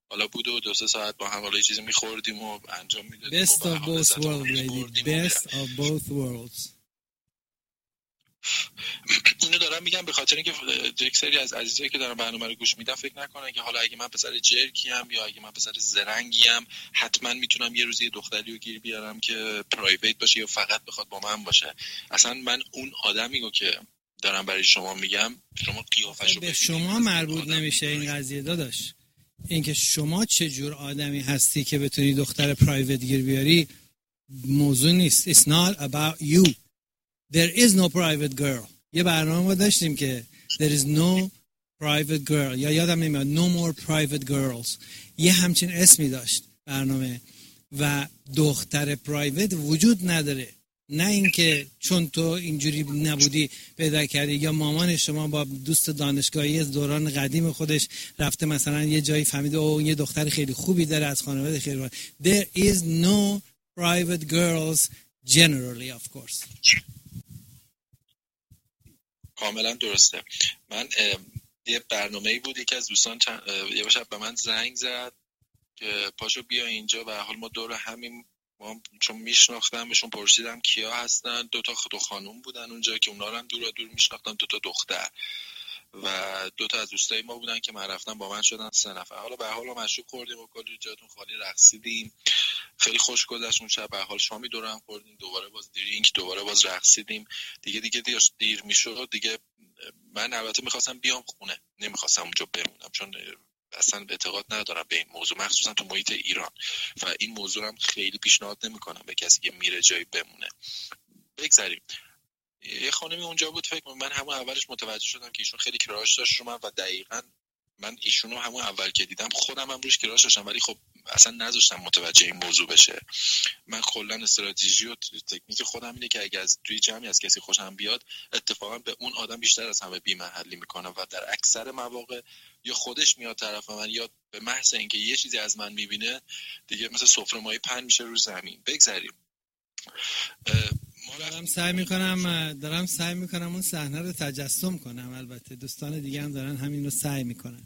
حالا بود و 2-3 ساعت با هم حالا یه چیزی می‌خوردیم و انجام میدادیم. Best of both worlds. Best of both worlds. اینو دارم میگم به خاطر اینکه یک سری از عزیزایی که دارن برنامه رو گوش میدن فکر نکنن که حالا اگه من پسر جرکی ام یا اگه من پسر زرنگی ام حتما میتونم یه روزی دختری رو گیر بیارم که پرایوت باشه یا فقط بخواد با من باشه. اصلا من اون آدمی رو که دارم برای شما میگم، شما قیافه‌شو به شما مربوط نمیشه این قضیه داداش. اینکه شما چه جور آدمی هستی که بتونی دختر پرایوت گیر بیاری موضوع نیست. It's not about you. There is no private girl. یه برنامه ما داشتیم که there is no private girl یا یادم نمیاد no more private girls. یه همچین اسمی داشت برنامه و دختر پرایوت وجود نداره. نه اینکه چون تو اینجوری نبودی پیدا کردی یا مامان شما با دوست دانشگاهی از دوران قدیم خودش رفته مثلا یه جایی فهمیده او یه دختر خیلی خوبی داره از خانواده خیلی خوبی. There is no private girls generally of course. کاملا درسته. من یه برنامه‌ای بود یکی از دوستان یه شب به من زنگ زد که پاشو بیا اینجا و حال ما دور همیم ما چون میشناختمشون پرسیدم کیا هستن. 2 خانوم بودن اونجا که اونا رو هم دور میشناختم، 2 دختر و 2 از دوستای ما بودن که من رفتم با من شدن 3 نفر. حالا به حال ما مشروب خوردیم و کلی جاتون خالی رقصیدیم، خیلی خوش گذشت اون شب. به حال شامی دور هم خوردیم، دوباره باز درینک، دوباره باز رقصیدیم. دیگه دیر میشد دیگه. من البته میخواستم بیام خونه، نمیخواستم اونجا بمونم چون اصلا اعتقاد ندارم به این موضوع، مخصوصا تو محیط ایران و این موضوع هم خیلی پیشنهاد نمیکنم به کسی که میره جایی بمونه. بگذاریم. یه خانمی اونجا بود، فکر من همون اولش متوجه شدم که ایشون خیلی کراش داشت رو من و دقیقاً من ایشونو همون اول که دیدم خودم هم روش کراش داشتم، ولی خب اصلا نذاشتم متوجه این موضوع بشه. من کلا استراتژی و تکنیک خودم اینه که اگه از توی جمعی از کسی خوشم بیاد اتفاقا به اون آدم بیشتر از همه بی‌محلی میکنم و در اکثر مواقع یا خودش میاد طرف من یا به محض اینکه یه چیزی از من میبینه دیگه مثل سفره مایه پن میشه رو زمین. بگذریم. دارم سعی میکنم اون صحنه رو تجسم کنم. البته دوستان دیگه هم دارن همین رو سعی میکنن.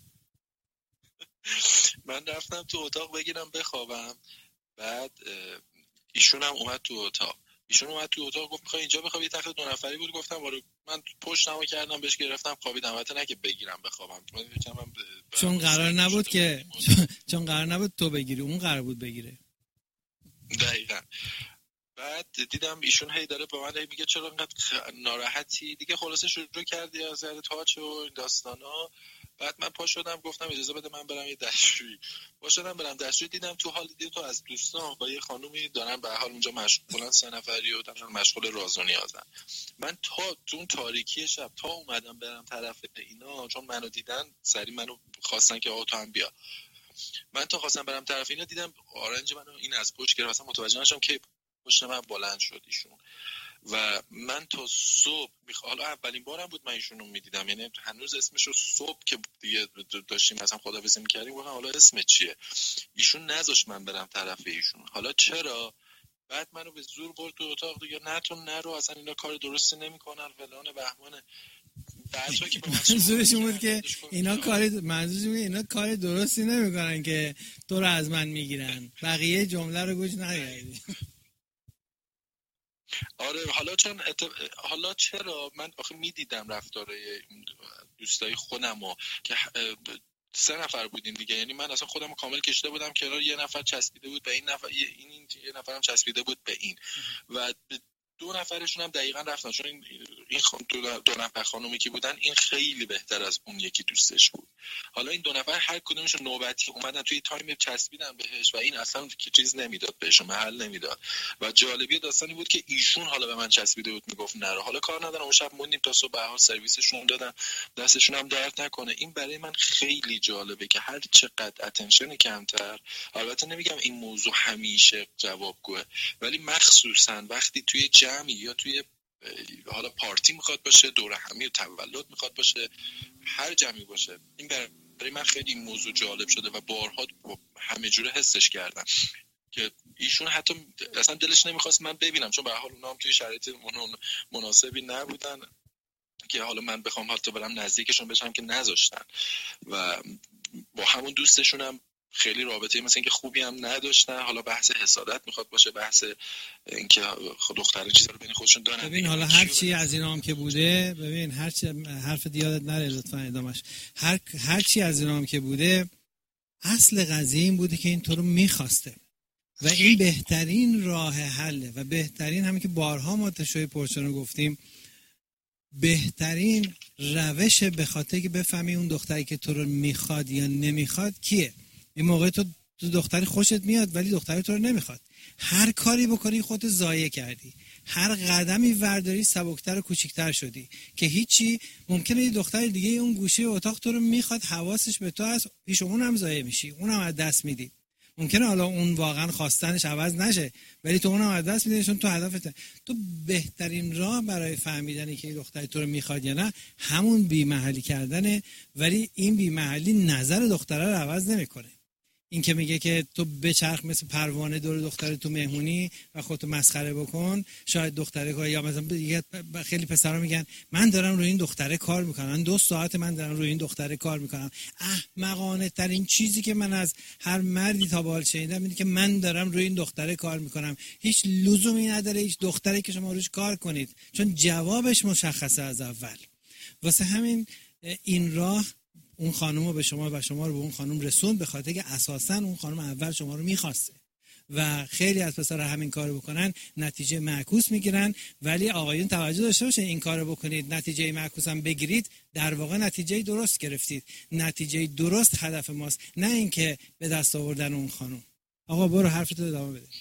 من رفتم تو اتاق بگیرم بخوابم، بعد ایشون هم اومد تو اتاق. گفت میخوای اینجا بخوابی؟ تخت 2 نفری بود. گفتم آره. من پشتمو کردم بهش گرفتم خوابیدم. البته نه که بگیرم بخوابم، چون قرار نبود تو بگیری، اون قرار بود بگیره. دقیقاً. بعد دیدم ایشون هی داره به من میگه چرا انقدر ناراحتی دیگه. خلاصه شروع کردی از تاچ و این داستانا. بعد من پا شدم گفتم اجازه بده من برم یه دستشویی. برم دستشویی، دیدم تو حال دیدم تو از دوستان با یه خانومی دارن به حال اونجا مشغولن 3 نفری و دارن مشغول راز و نیازن. من تا تو اون تاریکی شب تا اومدم برم طرف اینا، چون منو دیدن سری منو خواستن که آقا تو هم بیا. من تا خواستم برم طرف اینا دیدم آرنج منو این از پشت گرفت. اصلا متوجه نشدم که پشت من بلند شد ایشون و من تا صبح حالا اولین بارم بود من ایشونو میدیدم، یعنی هنوز اسمشو صبح که دیگه داشتیم مثلا خداحافظی میکردیم گفتم حالا اسمت چیه. ایشون نذاشت من برم طرف ایشون. حالا چرا؟ بعد منو به زور برد تو اتاق دیگه. نه تو نرو، اصلا اینا کار درستی نمیکنن فلان بهمانه. بعدش که منظورش بود که اینا کار درستی نمیکنن که تو رو از من میگیرن. بقیه جمله رو گوش ندیدی. آره. حالا چرا من آخه میدیدم رفتارای دوستای خودمو که 3 نفر بودیم دیگه، یعنی من اصلا خودمو کامل کشیده بودم کنار، یه نفر چسبیده بود به این نفر، این یه نفرم چسبیده بود به این و 2 نفرشون هم دقیقاً رفتن. چون این 2 نفر خانومی که بودن این خیلی بهتر از اون یکی دوستش بود. حالا این 2 نفر هر کدومشون نوبتی اومدن توی تایم چسبیدن بهش و این اصلا چیز نمیداد بهش، محل نمیداد. و جالبی داستانی بود که ایشون حالا به من چسبیده بود میگفت نرو. حالا کار ندارم اون شب موندیم تا صبح، به هر سرویسشون دادن، دستشون هم درد نکنه. این برای من خیلی جالبه که هر چقدر اتنشن کمتر، البته نمیگم این موضوع همیشه جوابگوه، ولی مخصوصا وقتی توی جمعی یا توی حالا پارتی میخواد باشه، دوره همی و تولد میخواد باشه، هر جمعی باشه، این برای من خیلی این موضوع جالب شده و بارها همه جوره حسش کردم که ایشون حتی اصلا دلش نمیخواست من ببینم، چون به هر حال اونا هم توی شرایط مناسبی نبودن که حالا من بخوام حتی برم نزدیکشون بشم که نذاشتن و با همون دوستشون هم خیلی رابطه مثلا اینکه خوبی هم نداشتن. حالا بحث حسادت میخواد باشه، بحث اینکه دختر چیزا رو بین خودشون دارن. ببین حالا هر چی از اینا هم که بوده، ببین هر چی، حرف دیادت نره لطفا ادامش، هر چی از اینا هم که بوده، اصل قضیه این بوده که این تو رو میخواسته و این بهترین راه حله و بهترین، همین که بارها ما تشوی پرچون رو گفتیم، بهترین روش به خاطر که بفهمی اون دختری که تو رو میخواد یا نمیخواد کیه. این موقع تو دختری خوشت میاد ولی دختری تو رو نمیخواد، هر کاری بکنی خودت ضایع کردی، هر قدمی ورداری سبکتر و کوچیکتر شدی که هیچی. ممکنه یه دختر دیگه اون گوشه اتاق تو رو میخواد، حواسش به تو هست، پیش اون هم ضایع میشی، اونم از دست میدی. ممکنه حالا اون واقعا خواستنش عوض نشه ولی تو اونم از دست میدی چون تو هدفته. تو بهترین راه برای فهمیدنی که این دختر تو رو میخواد یا نه همون بی‌محلی کردنه، ولی این بی‌محلی نظر دختره رو عوض نمیکنه. این که میگه که تو بچرخ مثل پروانه دور دختر تو مهمونی و خودتو مسخره بکن، شاید دختره، یا مثلا خیلی پسرا میگن من دارم روی این دختره کار میکنم، 2 ساعت من دارم روی این دختره کار میکنم. احمقانه ترین چیزی که من از هر مردی تا به حال شنیدم اینه که من دارم روی این دختره کار میکنم. هیچ لزومی نداره هیچ دختری که شما روش کار کنید، چون جوابش مشخصه از اول. واسه همین این راه اون خانومو به شما و شما رو به اون خانوم رسوند، به خاطر که اساساً اون خانوم اول شما رو میخواسته و خیلی از پسرها همین کارو بکنن نتیجه معکوس میگیرن. ولی آقایون توجه داشته باشین، این کارو بکنید نتیجه معکوس هم بگیرید، در واقع نتیجه درست گرفتید. نتیجه درست هدف ماست، نه اینکه به دست آوردن اون خانوم. آقا برو حرفتو ادامه بده.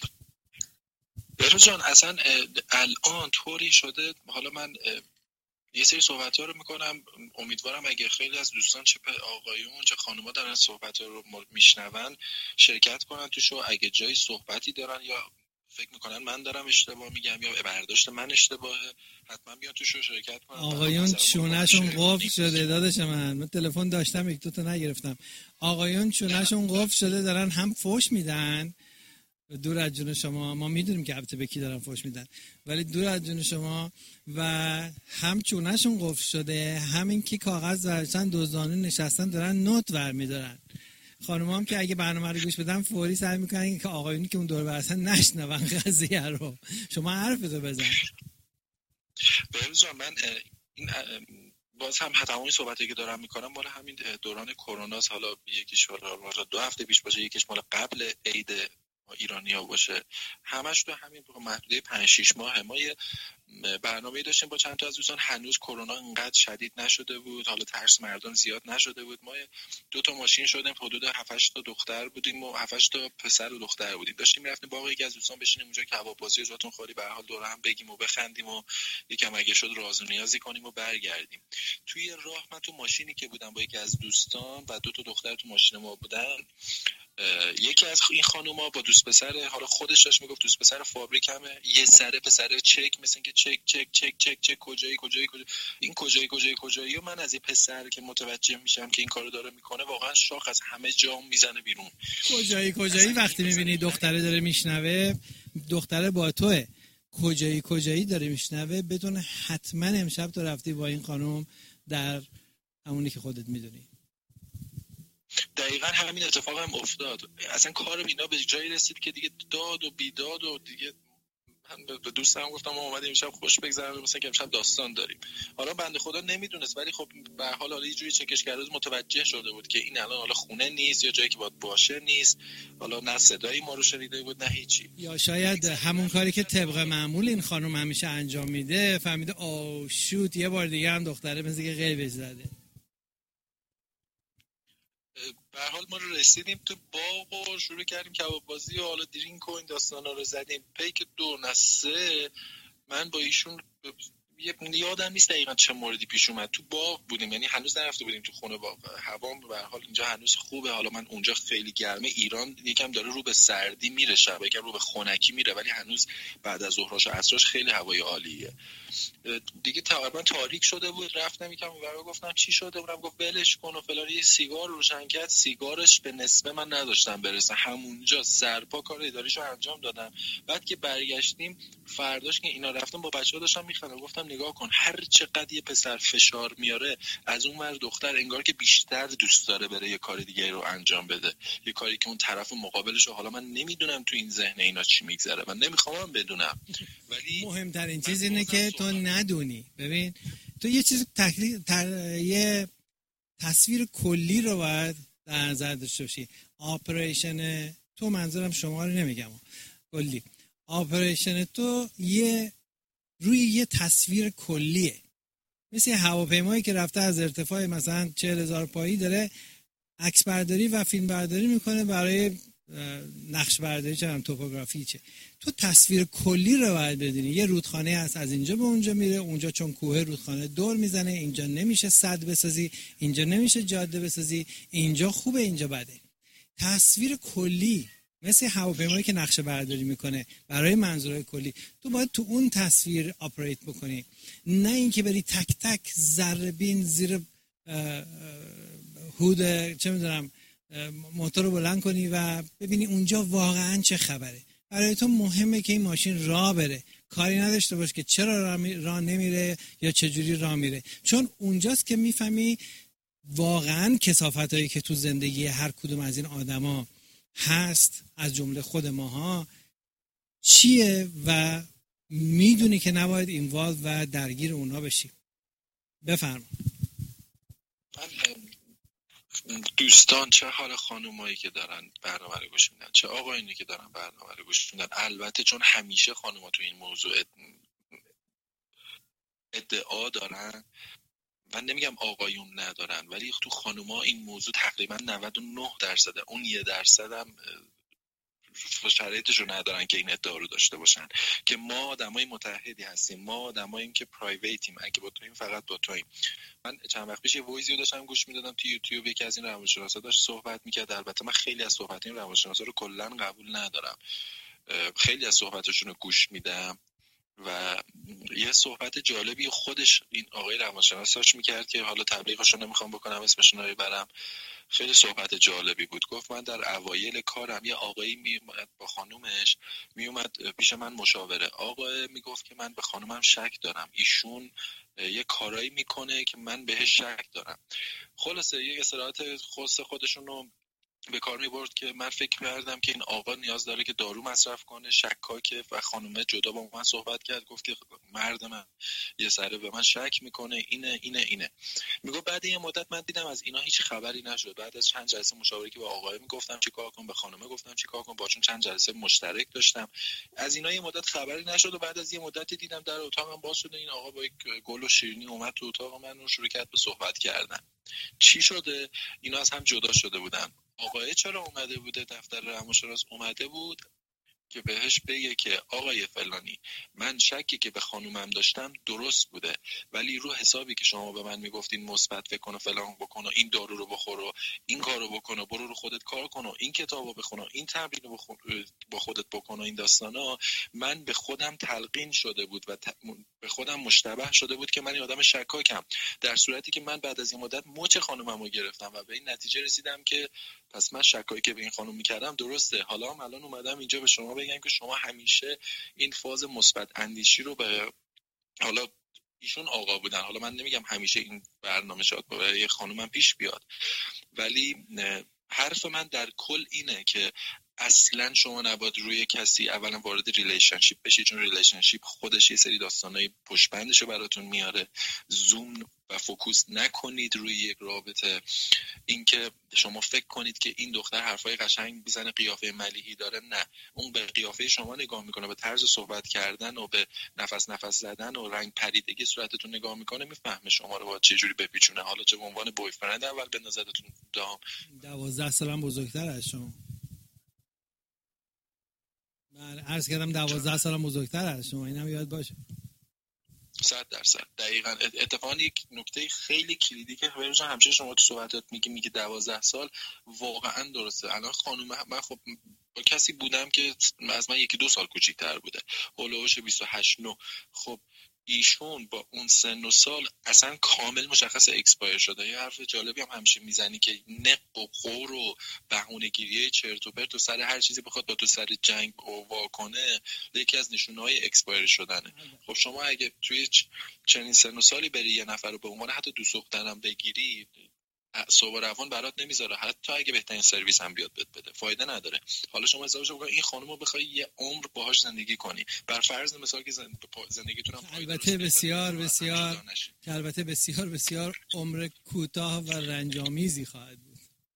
بهروز جان اصلا الان طوری شده، حالا من یه سری صحبت‌ها رو میکنم، امیدوارم اگه خیلی از دوستان چه آقایون چه خانوما دارن صحبت‌ها رو میشنون شرکت کنن توش، و اگه جایی صحبتی دارن یا فکر میکنن من دارم اشتباه میگم یا برداشت من اشتباهه، حتما بیان توش رو شرکت کنن. آقایون چونه‌شون قفل شده داداش من تلفن داشتم 1-2 تا نگرفتم. آقایون چونه‌شون قفل شده، دارن هم فوش میدن دور از جون شما، ما میدونیم که البته به کی دارن فوش میدن، ولی دور از جون شما، و هم چونهشون قفل شده، همین که کاغذ ورشن دوزانو نشستن دارن نوت ور میدارن. خانوما هم که اگه برنامه رو گوش بدن فوری سعی میکنن که آقایونی که اون دور برسن نشنون قضیه رو. شما حرفتو بزن. بهروز جان من این باز هم تمام این صحبتی که دارم میکنم مال همین دوران کرونا، حالا یکیش مال 2 هفته پیش باشه، یکیش مال قبل عید ایرانی‌ها باشه، همش تو همین محدوده 5-6 ماه. ما یه برنامه‌ای داشتیم با چند تا از دوستان، هنوز کرونا انقدر شدید نشده بود، حالا ترس مردم زیاد نشده بود. ما 2 تا ماشین شدیم، حدود 7-8 تا دختر بودیم و 7-8 تا پسر و دختر بودیم، داشتیم می‌رفتیم باقی یکی از دوستان بشینیم اونجا کباب‌بازی جاتون خالی، به هر حال دور هم بگیم و بخندیم و یکم اگه شد راز و نیازی کنیم و برگردیم. توی راه من تو ماشینی که بودم با یکی از دوستان و 2 تا دختر تو ماشین ما بودن، یکی از این خانوما با دوست پسر، حالا خودش داشت میگفت دوست پسر فابریکمه، یه سره پسر چک، مثل اینکه چک چک چک چک چک کجایی این کجایی و من از این پسر که متوجه میشم که این کارو داره میکنه واقعا شاخ از همه جام میزنه بیرون. کجایی وقتی میبینی دختره داره میشنوه، دختره با توئه، کجایی داره میشنوه، بدون حتما امشب تو رفتی با این خانم در همونی که خودت میدونی. دقیقا همین اتفاق هم افتاد. اصلا کار اینا به جایی رسید که دیگه داد و بیداد و دیگه من به دوستم گفتم ما اومدیم امشب خوش بگذرونیم، مثلا که امشب داستان داریم. حالا بنده خدا نمیدونست، ولی خب به هر حال یه جوری چکش کرده متوجه شده بود که این الان حالا خونه نیست یا جایی که باید باشه نیست، حالا نه صدایی ما رو شنیده بود نه هیچی، یا شاید همون کاری که طبق معمول این خانم همیشه انجام میده فهمیده او شوت یه بار دیگه هم دختره مثل که غیبش زده. به هر حال ما رو رسیدیم تو باغ و شروع کردیم کباب بازی و حالا درینک و این داستانا رو زدیم. پیک 2-3 من با ایشون یادم نیست دقیقاً چه موردی پیش اومد، تو باغ بودیم، یعنی هنوز نرفته بودیم تو خونه باغ، هوا به هر حال اینجا هنوز خوبه، حالا من اونجا خیلی گرمه، ایران یکم داره رو به سردی میره، شب یکم رو به خنکی میره، ولی هنوز بعد از ظهرش و عصرش خیلی هوای عالیه. دیگه تقریبا تاریک شده بود، رفتم یکم اونورا گفتم چی شده، اونم گفت ولش کن و فلان، یه سیگار روشن کرد، سیگارش به نسبه من نداشتم برسه، همونجا سرپا کار اداریشو انجام دادم. بعد که برگشتیم فرداش که اینا رفتم با بچه‌ها داشتم میخندم، گفتم نگاه کن، هر چقدر یه پسر فشار میاره از اون ور دختر انگار که بیشتر دوست داره بره یه کار دیگه رو انجام بده، یه کاری که اون طرف مقابلش رو، حالا من نمیدونم تو این ذهن اینا چی میگذره، من نمیخوام بدونم، ولی مهمترین چیز اینه که تو ندونی. ببین تو یه چیز یه تصویر کلی رو باید در نظر داشته باشی. آپریشن تو، منظورم شما رو نمیگم، کلی آپریشن تو روی یه تصویر کلیه. مثل هواپیمایی که رفته از ارتفاع مثلا 40,000 پایی داره عکس برداری و فیلم برداری میکنه برای نقش برداری، چه هم توپوگرافی، چه تو تصویر کلی رو باید بدونی. یه رودخانه هست، از اینجا به اونجا میره، اونجا چون کوه رودخانه دور میزنه، اینجا نمیشه سد بسازی، اینجا نمیشه جاده بسازی، اینجا خوبه، اینجا بده. تصویر کلی مثل هواپیمایی که نقشه برداری میکنه برای منظورهای کلی، تو باید تو اون تصویر آپریت بکنی، نه اینکه بری تک تک ذره بین زیر هود چه میدونم موتور رو بلند کنی و ببینی اونجا واقعا چه خبره. برای تو مهمه که این ماشین راه بره، کاری نداشته باش که چرا راه نمیره یا چجوری راه میره، چون اونجاست که میفهمی واقعا کثافتایی که تو زندگی هر کدوم از این آدما هست، از جمله خود ماها، چیه و میدونی که نباید اینوالو و درگیر اونا بشی. بفرما. دوستان، چه حال خانومایی که دارن برنامه رو گوش میدن، چه آقایونی که دارن برنامه رو گوش میدن. البته چون همیشه خانوما تو این موضوع ادعا دارن، من نمیگم آقایون ندارن، ولی تو خانوما این موضوع تقریبا 99%، اون 1% هم شرایطش رو ندارن که این ادعا رو داشته باشن که ما آدمای متحدی هستیم، ما آدماییم که پرایویتیم، اگه با توییم فقط با توییم. من چند وقت پیش یه وایسی رو داشتم گوش میدادم تو یوتیوب، یکی از این روانشناسا داشت صحبت میکرد. البته من خیلی از صحبت این روانشناسا رو کلا قبول ندارم، خیلی از صحبتاشون رو گوش میدم و یه صحبت جالبی خودش این آقای روانشناس داشت میکرد که حالا تبلیغش رو نمیخوام بکنم، اسمش رو نمیبرم، خیلی صحبت جالبی بود. گفت من در اوایل کارم یه آقایی میومد با خانومش، میومد پیش من مشاوره. آقا میگفت که من به خانومم شک دارم، ایشون یه کارایی میکنه که من بهش شک دارم. خلاصه یه اصطلاحات خاص خودشون رو به کار میبرد که من فکر کردم که این آقا نیاز داره که دارو مصرف کنه، شکاکه. و خانومه جدا با من صحبت کرد، گفت که مرد من یه سره به من شک میکنه، اینه. میگه بعد یه مدت من دیدم از اینا هیچ خبری نشد. بعد از چند جلسه مشاوره که با آقای میگفتم چیکار کنم، به خانومه گفتم چیکار کنم، باشون چند جلسه مشترک داشتم، از اینا یه مدت خبری نشد. و بعد از یه مدتی دیدم در اتاقم باز شده، این آقا با یک گل و شیرینی اومد تو اتاق من و شروع کرد به صحبت کردن. چی شده؟ اینا از هم جدا شده بودن. آقای چرا اومده بوده دفتر روانشناس؟ اومده بود که بهش بگه که آقای فلانی، من شکی که به خانومم داشتم درست بوده، ولی رو حسابی که شما به من میگفتین مثبت فکر کن و فلان بکن و این دارو رو بخور و این کارو بکن و برو رو خودت کار کن و این کتابو بخون و این تمرین رو با خودت بکن و این داستانا، من به خودم تلقین شده بود و به خودم مشتبه شده بود که من این آدم شکاکم، در صورتی که من بعد از این مدت مچ خانوممو گرفتم و به این نتیجه رسیدم که پس من شکایی که به این خانم میکردم درسته. حالا هم الان اومدم اینجا به شما بگم که شما همیشه این فاز مثبت اندیشی رو به، حالا ایشون آقا بودن، حالا من نمیگم همیشه این برنامه شاد برای خانومم پیش بیاد، ولی حرف من در کل اینه که اصلا شما نباید روی کسی اولا وارد ریلیشنشیپ بشید، چون ریلیشنشیپ خودش یه سری داستانای پشتبندشو براتون میاره. زوم و فوکوس نکنید روی یک رابطه، اینکه شما فکر کنید که این دختر حرفای قشنگ میزنه، قیافه ملیحی داره، نه، اون به قیافه شما نگاه میکنه، به طرز صحبت کردن و به نفس زدن و رنگ پریدگی صورتتون نگاه میکنه، میفهمه شما رو باید چه جوری بپیچونه. حالا چه به عنوان بویفرند اول به نظرتون دام 12 سالم بزرگتر از شما. من عرض کردم 12 سالم بزرگتر از شما، اینم یاد باشه. 100% دقیقاً. اتفاقا یک نکته خیلی کلیدی که بهش همیشه شما تو صحبتات میگی 12 سال، واقعا درسته. الان خانم من خب با کسی بودم که از من 1-2 سال کوچیک‌تر بوده، هولوش 28 9. خب ایشون با اون سن و سال اصلا کامل مشخص اکسپایر شده. یه حرف جالبی هم همیشه میزنی که نق و قور و بهونه‌گیری چرت و پرت و سر هر چیزی بخواد با تو سر جنگ واکنه یکی از نشونه‌های اکسپایر شدنه. خب شما اگه توی چنین سن و سالی بری یه نفر رو به عنوان حتی دوست دخترم بگیری، اعصاب و روان برات نمیذاره. حتی اگه بهترین سرویس هم بیاد بده فایده نداره. حالا شما ازدواج بکنی این خانم رو بخوای یه عمر باهاش زندگی کنی، بر فرض مثال که زندگیتون هم البته بسیار بسیار عمر کوتاه و رنجامیزی خواهد بود.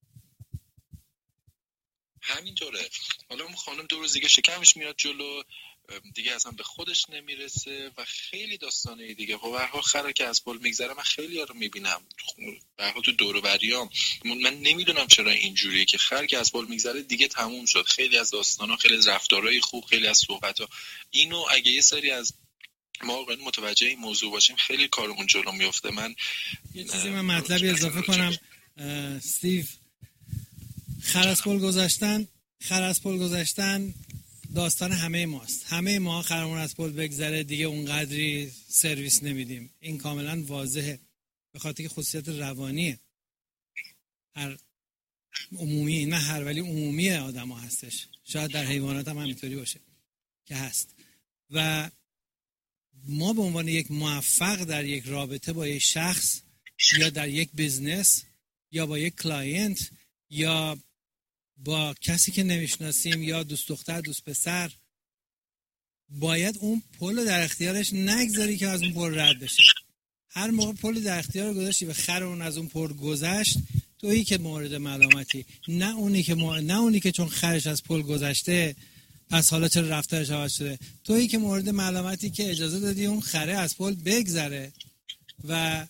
همینطوره. حالا اون خانم 2 روز دیگه شکمش میاد جلو، دیگه اصلا به خودش نمیرسه و خیلی داستانه دیگه. خب به هر حال خره که از پل میگذره. من خیلی ها رو میبینم به هر حال تو دور و بریام، من نمیدونم چرا اینجوریه که خر که از پل میگذره دیگه تموم شد. خیلی از داستانا، خیلی از رفتارهای خوب، خیلی از صحبت‌ها، اینو اگه یه سری از ما واقعا متوجه این موضوع باشیم خیلی کارمون جلو میفته. من یه چیزی من مطلبی اضافه کنم استیو، خر از پل گذاشتن داستان همه ماست. همه ما خرمون از پل بگذره دیگه اونقدری سرویس نمیدیم. این کاملا واضحه، به خاطر که خصوصیت روانیه. هر عمومی، نه هر ولی عمومی آدم ها هستش. شاید در حیوانات هم همینطوری باشه که هست. و ما به عنوان یک موفق در یک رابطه با یک شخص یا در یک بیزنس یا با یک کلاینت یا با کسی که نمیشناسیم یا دوست دختر دوست پسر، باید اون پل در اختیارش نگذاری که از اون پل رد بشه. هر موقع پل در اختیار گذاشتی و خر اون از اون پل گذشت، تویی که مورد ملامتی، نه اونی که چون خرش از پل گذشته پس حالا چرا رفتارش عوض شده. تویی که مورد ملامتی که اجازه دادی اون خره از پل بگذره و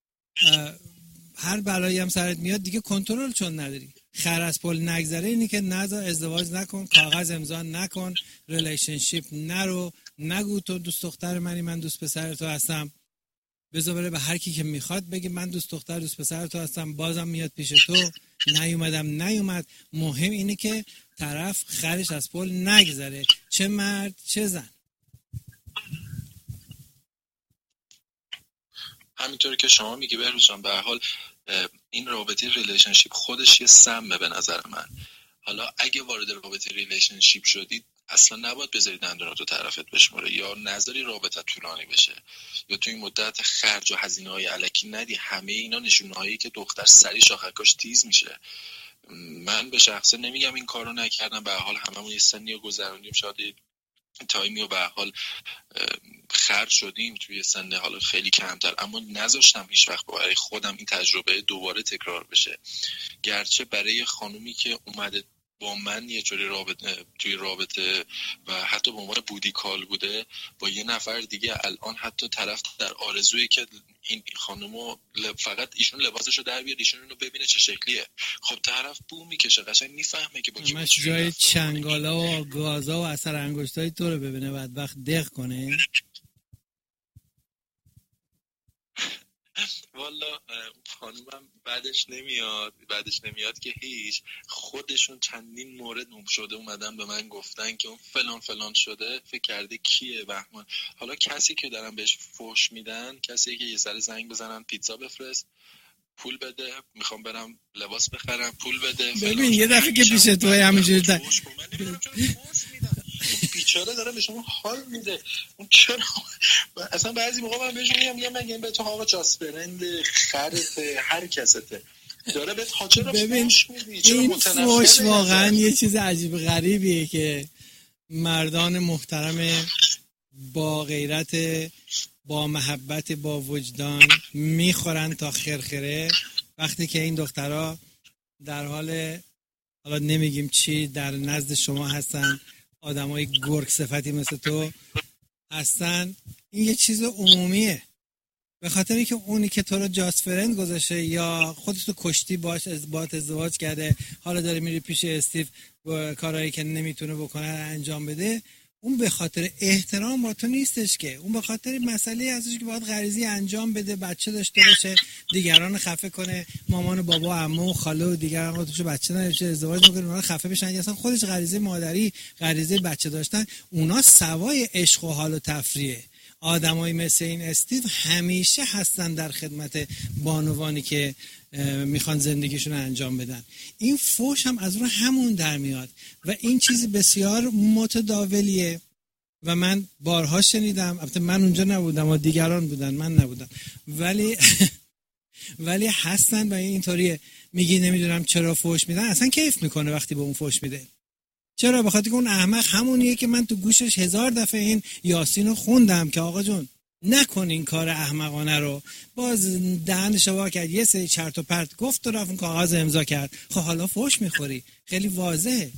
هر بلایی هم سرت میاد دیگه کنترل چون نداری. خر از پل نگذره اینی که نذار، ازدواج نکن، کاغذ امضا نکن، ریلیشنشیپ نرو، نگو تو دوست دختر منی من دوست پسر تو هستم. بذار بره به هر کی که میخواد بگه من دوست دختر دوست پسر تو هستم، بازم میاد پیش تو، نیومد. مهم اینه که طرف خرش از پل نگذره، چه مرد چه زن. همینطوری که شما میگی بهروز جان، به هر حال این رابطه ریلیشنشیپ خودش یه سمه به نظر من. حالا اگه وارد رابطه ریلیشنشیپ شدید اصلا نباید بذاری دندونات تو طرفت بشماره یا نذاری رابطه طولانی بشه یا تو این مدت خرج و هزینه‌های الکی ندی. همه اینا نشونه‌هایی که دختر سری شاخکاش تیز میشه. من به شخصه نمیگم این کارو نکردم، به هر حال هممون یه سنی رو گذروندیم، شاید تایمی و به هر حال خرج شدیم توی سن حالا خیلی کمتر، اما نذاشتم هیچ وقت برای خودم این تجربه دوباره تکرار بشه. گرچه برای خانومی که اومده با من یه جوری توی رابطه و حتی به عنوان بودی کال بوده با یه نفر دیگه، الان حتی طرف در آرزویی که این خانومو فقط ایشون لباسشو در بیاد، ایشون رو ببینه چه شکلیه. خب طرف بو میکشه، قشنگ میفهمه که با کی همش جای چنگالا و گازا و اثر انگشتای تو رو ببینه بعد وقت دق کنه. والا خانومم بعدش نمیاد که هیچ. خودشون چندین مورد شده اومدن به من گفتن که اون فلان شده، فکر کرده کیه بهمان. حالا کسی که دارن بهش فوش میدن کسی که یه سر زنگ بزنن پیتزا بفرست، پول بده، میخوام برم لباس بخرم، پول بده. ببین یه دفعه که پیش توی همینجوری بیچاره داره به شما حال میده. اون چرا اصلا بعضی موقع من بهش میگم مگه به تو آقا جاسپرند خرته هر کسته داره بهت حاجه رو فوش میدی. این فوش واقعا یه چیز عجیب غریبیه که مردان محترم با غیرت، با محبت، با وجدان میخورن تا خرخره، وقتی که این دخترها در حال حالا نمیگیم چی در نزد شما هستن، آدمای گرگ صفتی مثل تو هستن. این یه چیز عمومیه، به خاطر اینکه اونی که تو رو جاست فرند گذاشته یا خودتو کشتی باش ازدواج کرده، حالا داره میری پیش استیو و کارهایی که نمیتونه بکنه انجام بده، اون به خاطر احترام با تو نیستش که، اون به خاطر مسئله ازش که باید غریزی انجام بده، بچه داشته باشه، دیگران خفه کنه، مامان و بابا و عمو و خاله و دیگران خودشو بچه نداره، ازدواج میکنه اونا خفه بشن، اصلا خودش غریزه مادری، غریزه بچه داشتن، اونا سوای عشق و حال و تفریحه. آدمایی مثل این استیو همیشه هستن در خدمت بانوانی که میخوان زندگیشون رو انجام بدن. این فوش هم از رو همون در میاد و این چیزی بسیار متداولیه و من بارها شنیدم. البته من اونجا نبودم و دیگران بودن، من نبودم، ولی هستن و اینطوریه. میگی نمیدونم چرا فوش میدن، اصلا کیف میکنه وقتی به اون فوش میده. چرا؟ بخاطر که اون احمق همونیه که من تو گوشش 1000 دفعه این یاسین رو خوندم که آقا جون نکن این کار احمقانه رو. باز دهنش وا کرد، یه سری چرت و پرت گفت و رفت اون کاغذ امضا کرد. خب حالا فوش میخوری، خیلی واضحه.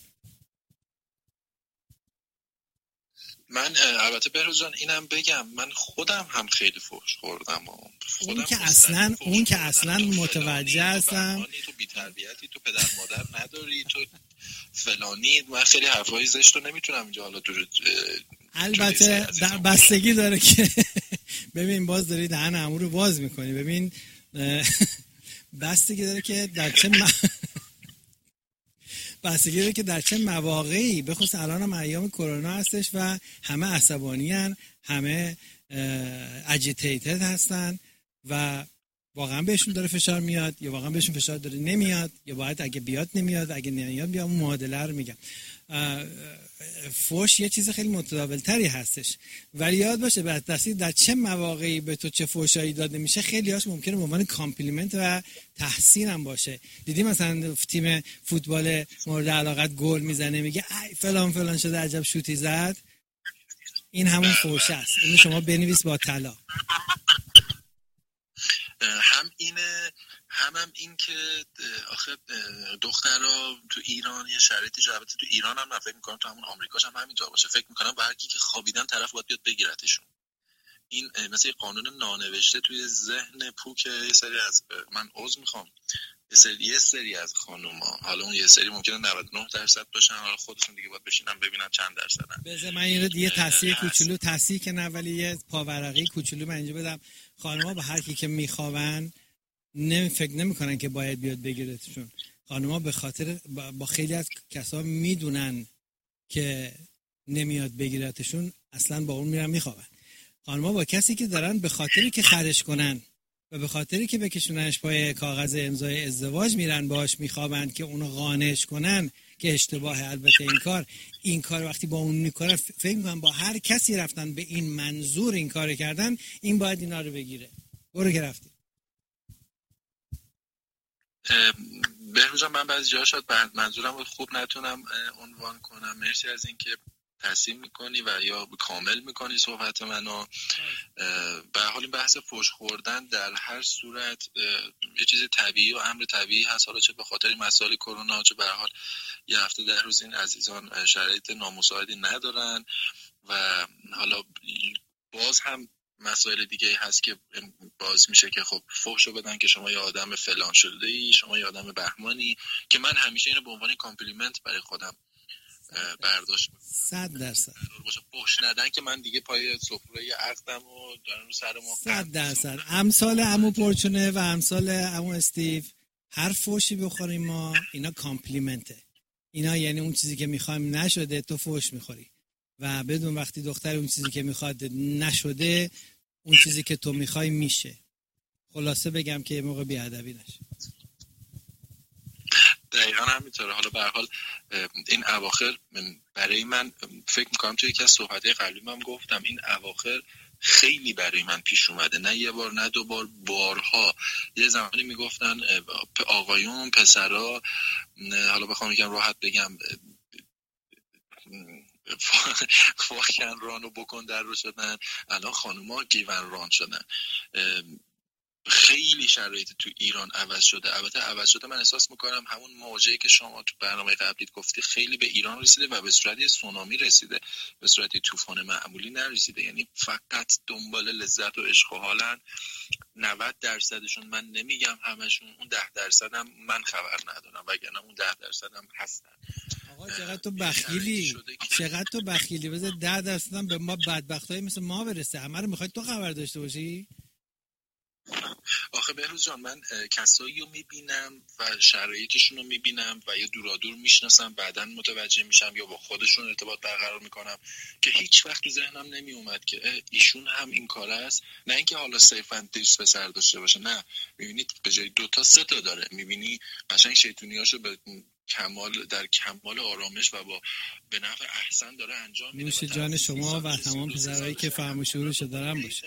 من البته بهروز جان اینم بگم، من خودم هم خیلی فحش خوردم. اون که اصلا متوجه هستم تو بی‌تربیتی، تو پدر مادر نداری، تو فلانی. من خیلی حرفای زشت رو نمیتونم اینجا حالا البته بستگی داره که ببین باز داری دهن عمو رو باز میکنی. ببین بستگی داره که در چه مواقعی، به خصوص الان هم ایام کرونا هستش و همه عصبانی هن، همه اجیتیتد هستن و واقعا بهشون داره فشار میاد یا واقعا بهشون فشار داره نمیاد، یا باید اگه بیاد نمیاد، اگه نمیاد بیا اون معادله رو میگم. فوش یه چیز خیلی متداول تری هستش، ولی یاد باشه در چه مواقعی به تو چه فوشایی داده میشه خیلی هاش ممکنه به عنوان کامپلیمنت و تحسین هم باشه. دیدی مثلا تیم فوتبال مورد علاقت گل میزنه میگه ای فلان فلان شده، عجب شوتی زد. این همون فوش است. اون شما بنویس با طلا. هم اینه، هم این که آخه دخترها تو ایران یه شرایطی البته تو ایران هم، من فکر میکنم تو همون آمریکاش هم همینطور باشه. فکر میکنم با هر کی که خوابیدن طرف باید بیاد بگیرتشون. این مثل قانون نانوشته توی ذهن پوک یه سری از، من عذر میخوام، یه سری از خانوما، حالا اون یه سری ممکنه 99% باشن، حالا خودشون دیگه باید بشینن ببینن چند درصدن. بذار من یه تصحیح کوچولو، تصحیح که نه ولی یه پاورقی کوچولو من اینجا بدم. خانوما با هر کی که میخوابن فکر نمیکنن که باید بیاد بگیرتشون. خانوما به خاطر با خیلی از کسا میدونن که نمیاد بگیرتشون، اصلا با اون میرن میخوابن. خانوما با کسی که دارن به خاطری که خرش کنن و به خاطری که بکشوننش پای کاغذ امضای ازدواج میرن باش میخوابن که اونو قانعش کنن که اشتباهه. البته این کار وقتی با اون میکنن، فکر میکنن با هر کسی رفتن به این منظور این کار کردن، این باید اینا رو بگیره. برو که رفتی. بهروز من بعضی جاها شاید منظورم رو خوب نتونم عنوان کنم. مرسی از اینکه تصحیح میکنی و یا کامل میکنی صحبت منو. به حال این بحث فحش خوردن در هر صورت یه چیز طبیعی و امر طبیعی هست، حالا چه به خاطر مسائل کرونا، چه به حال یه هفته 10 روز این عزیزان شرایط نامساعدی ندارن و حالا باز هم مسائل دیگه هست که باز میشه که خب فحشو بدن که شما یه آدم فلان شده ای، شما یه آدم بهمانی، که من همیشه اینو به عنوان کامپلیمنت برای خودم برداشت میکنم. 100% فحش ندن که من دیگه پای سفره عقدم و دارم رو سر ما 100%. امثال عمو پرچونه و امثال عمو استیو، هر فحشی بخوریم ما اینا کامپلیمنته. اینا یعنی اون چیزی که میخوایم نشده تو فحش میخوری و بدون وقتی دختر اون چیزی که میخواد نشده، اون چیزی که تو میخوای میشه. خلاصه بگم که یه موقع بیادبی نشه. دقیقا همینطوره. حالا به هر حال این اواخر برای من فکر میکنم توی یکی از صحبت‌های قبلی من گفتم این اواخر خیلی برای من پیش اومده، نه یه بار نه دو بار، بارها. یه زمانی میگفتن آقایون پسرا، حالا بخوام یکم راحت بگم، فاکن رانو بکن در رو شدن. الان خانوما گیون ران شدن. خیلی شرایط تو ایران عوض شده. البته عوض شده من احساس میکنم همون موجهی که شما تو برنامه قبلیت گفتی خیلی به ایران رسیده و به صورت سونامی رسیده، به صورت طوفان معمولی نرسیده. یعنی فقط دنبال لذت و عشق و حالن. 90%شون، من نمیگم همشون، اون 10% هم من خبر ندارم، وگرنه اون 10% هم هستن. آقا چقدر تو بخیلی بذار 10% هم به ما بدبختایی مثل ما برسه. همه رو میخوای تو خبر داشته باشی؟ آخه بهروز جان، من کسایی رو میبینم و شرایطشون رو میبینم و یا دورادور میشناسم، بعداً متوجه میشم یا با خودشون ارتباط برقرار میکنم که هیچ وقت تو ذهنم نمیومد که ایشون هم این کاره است. نه اینکه حالا صرفاً دوست پسر داشته باشه، نه، میبینید به جای 2 تا 3 تا داره، میبینی قشنگ شیطونیاشو به در کمال آرامش و با به نحو احسن داره انجام میده. نوش جان شما و تمام پسرایی که فهم و شعورشو دارن باشه.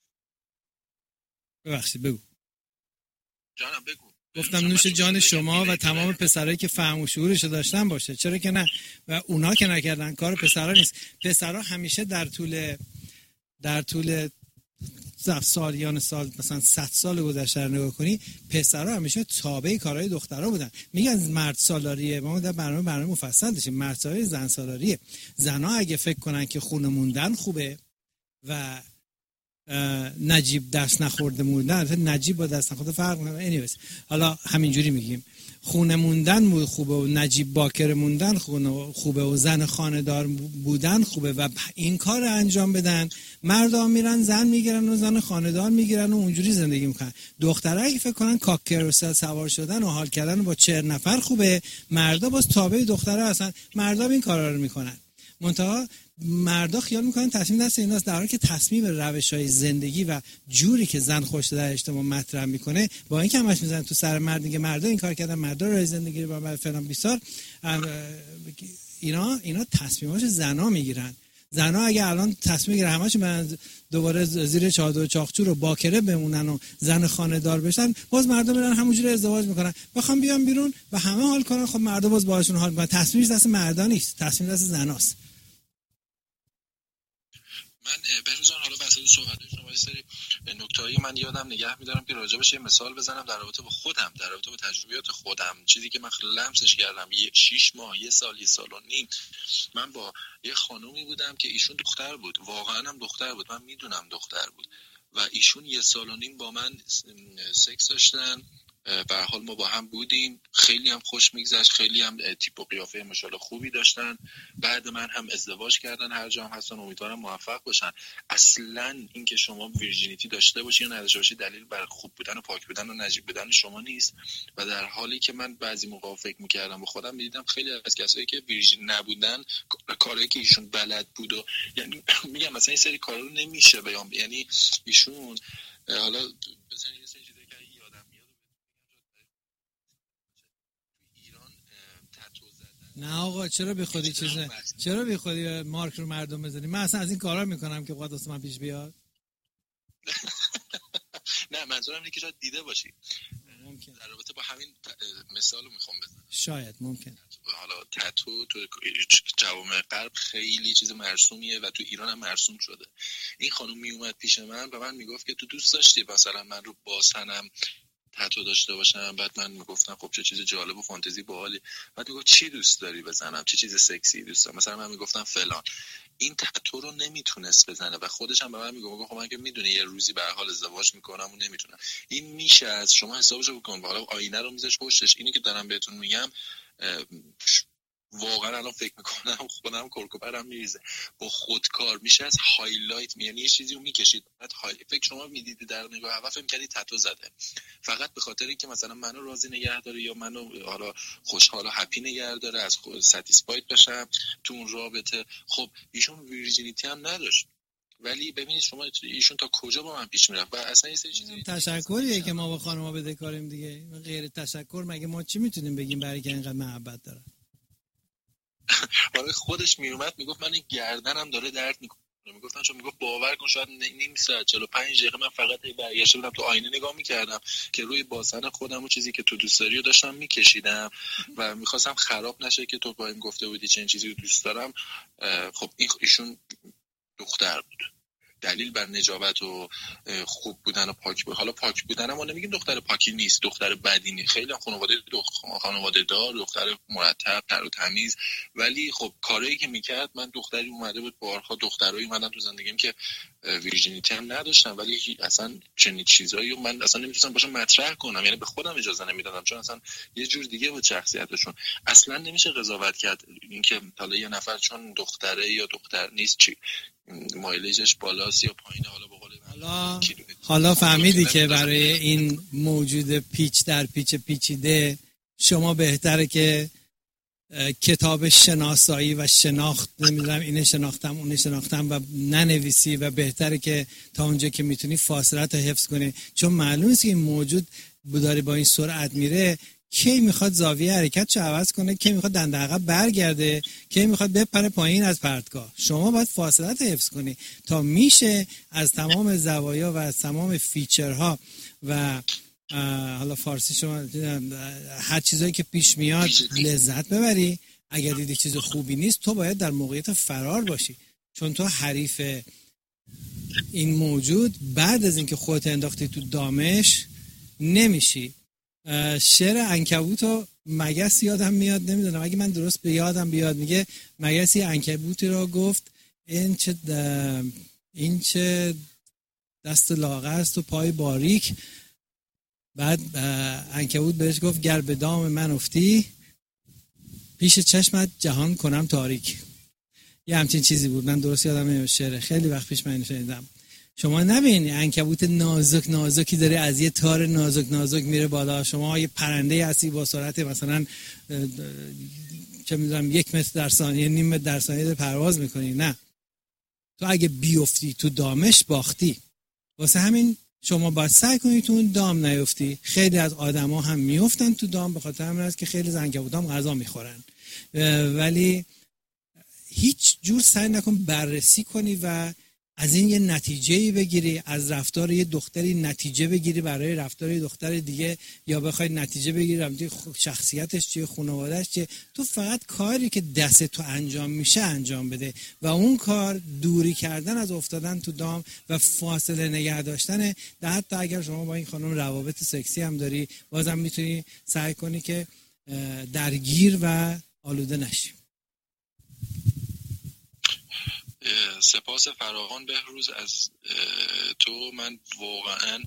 ببخشید بگو. جانم بگو. گفتم نوش جان شما و تمام پسرایی که فهم و شعورشو داشتن باشه. چرا که نه؟ و اونا که نکردن کار پسرا نیست. پسرا همیشه در طول سالیان سال، مثلا 100 سال گذشته رو نگاه کنی، پسرا همیشه تابع کارهای دخترها بودن. میگن مرد سالاریه، ما در برنامه مفصل داشتیم، مرد سالاری زن سالاریه. زنا اگه فکر کنن که خونه موندن خوبه و نجیب دست نخورده موندن، نجیب با دست نخورده فرق نمیکنه. حالا همینجوری میگیم خونه موندن خوبه و نجیب باکر موندن خوبه و زن خانه‌دار بودن خوبه و این کار انجام بدن. مردا میرن زن میگیرن و زن خانه‌دار میگیرن و اونجوری زندگی میکنن. دخترها اگه فکر کنن کاکروسل سوار شدن و حال کردن با 40 نفر خوبه، مردا باز تابع دخترها هستن، مردا این کارا رو میکنن. منتها مردا خیال میکنن تصمیم دست ایناست، در حالی که تصمیم روش‌های زندگی و جوری که زن خوشته در اجتماع مطرح میکنه با اینکه همش میزنن تو سر مرد، میگه مردا این کار کردن، مردا راه زندگی رو با فلان بیسار، اینا تصمیماش زنا میگیرن. زنا اگه الان تصمیم بگیره همه‌شون برن دوباره زیر چادر چاقچور و باکره بمونن و زن خانه‌دار بشن، باز مردا میرن همونجوری ازدواج میکنن، بخوام بیان بیرون و همه حال کنن، خب مردا باز باهاشون حال میکنن. تصمیمش دست مردا نیست، تصمیم دست زناست. من بهروزان حالا وسط صحبت شما یه سری نکته‌ای من یادم نگه می‌دارم که راجبش یه مثال بزنم در رابطه با خودم، در رابطه با تجربیات خودم، چیزی که من لمسش کردم. 6 ماه، 1 سال، 1 سال و نیم من با یه خانومی بودم که ایشون دختر بود، واقعا هم دختر بود، من میدونم دختر بود و ایشون 1 سال و نیم با من سکس داشتن. به هر حال ما با هم بودیم، خیلی هم خوش میگذشت، خیلی هم تیپ و قیافه ماشاءالله خوبی داشتن. بعد من هم ازدواج کردن، هر جا هم هستن، امیدوارم موفق باشن. اصلا اینکه شما ویرجینیتی داشته باشی یا نداشته باشی دلیل بر خوب بودن و پاک بودن و نجیب بودن شما نیست. و در حالی که من بعضی موقع فکر میکردم با خودم، میدیدم خیلی از کسایی که ویرجین نبودن، کارهایی که ایشون بلد بود و یعنی میگم مثلا این سری کارا رو نمیشه بیان، یعنی ایشون حالا مثلا یه سری چیزایی که یادم میاد ایران تتو زدن. نه آقا چرا بی خودی چرا بی خودی مارک رو مردم بزنی؟ من اصلا از این کارا میکنم که واسه من پیش بیاد. نه منظورم اینه که شاید دیده باشی. ممکن در رابطه با همین مثالو میخوام بزنم. شاید ممکن. حالا تتو تو جوامع غرب خیلی چیز مرسومیه و تو ایران هم مرسوم شده. این خانم میومد پیش من و من میگفت که تو دوست داشتی مثلا من رو باسنم تتو داشته باشم؟ بعد من میگفتم خب چه چیز جالب و فانتزی باحالی. بعد میگفت چی دوست داری بزنم، چه چیز سکسی دوست دارم؟ مثلا من میگفتم فلان. این تتو رو نمیتونست بزنه و خودش هم به من میگه خب من که میدونی یه روزی به هر حال ازدواج میکنم و نمیتونم. این میشه از شما حسابشو بکن. حالا آینه رو میذاش پشتش. اینی که دارم بهتون میگم واقعا الان فکر میکنم خودم کرکوپرم میریزه. با خودکار میشه از هایلایت، یعنی یه چیزی رو میکشید بعد فکر شما میدیدی در نگاه اول فکر کردی تتو زده، فقط به خاطر اینکه مثلا منو راضی نگه داره یا منو حالا خوشحال و هپی نگه داره، از ساتیسفاید بشم تو اون رابطه. خب ایشون ویرجینیتی هم نداشت، ولی ببینید شما ایشون تا کجا با من پیش میرفت و اصلا یه سری چیزی تشکریه که ما با خانم‌ها بدهکاریم دیگه. غیر تشکر مگه ما چی میتونیم بگیم برای که اینقدر محبت داره؟ برای خودش میومد میگفت من این گردنم داره درد میکنه. میگفتن چون میگفت باور کن شاید نیم ساعت 45 دقیقه من فقط برگشته بودم تو آینه نگاه میکردم که روی باسن خودم و چیزی که تو دوست داری رو داشتم میکشیدم و میخواستم خراب نشه که تو با این گفته بودی چه چیزی رو دوست دارم. خب ایشون دختر بود. دلیل بر نجابت و خوب بودن و پاک بود. حالا پاک بودن ما نمیگیم دختر پاکی نیست، دختر بدی نیست، خیلی خانواده دار، دختر مرتب، تر و تمیز، ولی خب کاری که میکرد، من دختری اومده بود بارها دخترایی اومدن تو زندگیم که ویرجینیتی هم نداشتن ولی اصلا چنین چیزایی من اصلا نمیتونستم باشم مطرح کنم، یعنی به خودم اجازه نمیدادم چون اصلا یه جور دیگه بود شخصیتشون. اصلا نمیشه قضاوت کرد اینکه حالا یه نفر چون دختره یا دختر نیست چی مایلیجش بالاست یا پایینه. حالا به قول حالا فهمیدی که برای این موجود پیچ در پیچ پیچیده شما بهتره که کتاب شناسایی و شناخت، نمیدونم اینه شناختم اونه شناختم و ننویسی و بهتره که تا اونجا که میتونی فاصلت رو حفظ کنی، چون معلومه که این موجود داره با این سرعت میره، کی میخواد زاویه حرکتشو عوض کنه، کی میخواد دنده عقب برگرده، کی میخواد بپره پایین از پرتگاه. شما باید فاصلت حفظ کنی تا میشه از تمام زوایا و از تمام فیچرها و حالا فارسی شما هر چیزایی که پیش میاد لذت ببری. اگر دیدی چیز خوبی نیست تو باید در موقعیت فرار باشی، چون تو حریف این موجود بعد از اینکه خودت انداختی تو دامش نمیشی. شعر عنکبوتو مگس یادم میاد، نمیدونم اگه من درست به یادم بیاد، میگه مگسی عنکبوتی را گفت این چه دست لاغر است و پای باریک. بعد عنکبوت بهش گفت گر به دام من افتی پیش چشمت جهان کنم تاریک. یه همچین چیزی بود، من درست یادم نمیاد شعر، خیلی وقت پیش من شنیدم. شما نبینی عنکبوت نازک نازکی داره از یه تار نازک نازک میره بالا، شما یه پرنده هستی با سرعت مثلا چه میدونم 1 متر در ثانیه، نیم متر در ثانیه داره پرواز میکنی. نه، تو اگه بیفتی تو دامش باختی. واسه همین شما باید سعی کنید تو اون دام نیفتی. خیلی از آدما هم میافتن تو دام، به خاطر همین است که خیلی از عنکبوت‌ها غذا میخورن، ولی هیچ جور سعی نکن بررسی کنی و از این یه نتیجه‌ای بگیری، از رفتار یه دختری نتیجه بگیری برای رفتار یه دختر دیگه، یا بخوای نتیجه بگیری شخصیتش چیه، خانواده‌اش چیه. تو فقط کاری که دست تو انجام میشه انجام بده و اون کار دوری کردن از افتادن تو دام و فاصله نگه داشتنه. حتی اگر شما با این خانم روابط سکسی هم داری، بازم میتونی سعی کنی که درگیر و آلوده نشی. سپاس فراوان بهروز از تو. من واقعا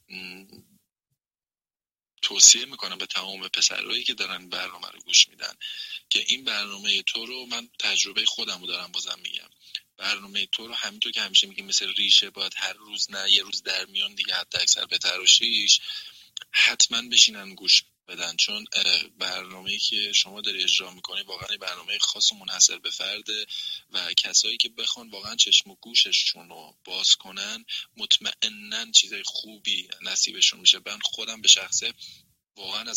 توصیه میکنم به تمام پسرایی که دارن برنامه رو گوش میدن که این برنامه تو رو، من تجربه خودم رو دارم بازم میگم، برنامه تو رو همینطور که همیشه میگیم مثل ریشه باید هر روز نه یه روز در میون دیگه حتی اکثر به تراشیش حتما بشینن گوش بدن، چون برنامه‌ای که شما داری اجرا میکنی واقعا برنامه خاص و منحصر به فرده و کسایی که بخوان واقعا چشم و گوششون رو باز کنن مطمئنن چیزای خوبی نصیبشون میشه. من خودم به شخصه واقعا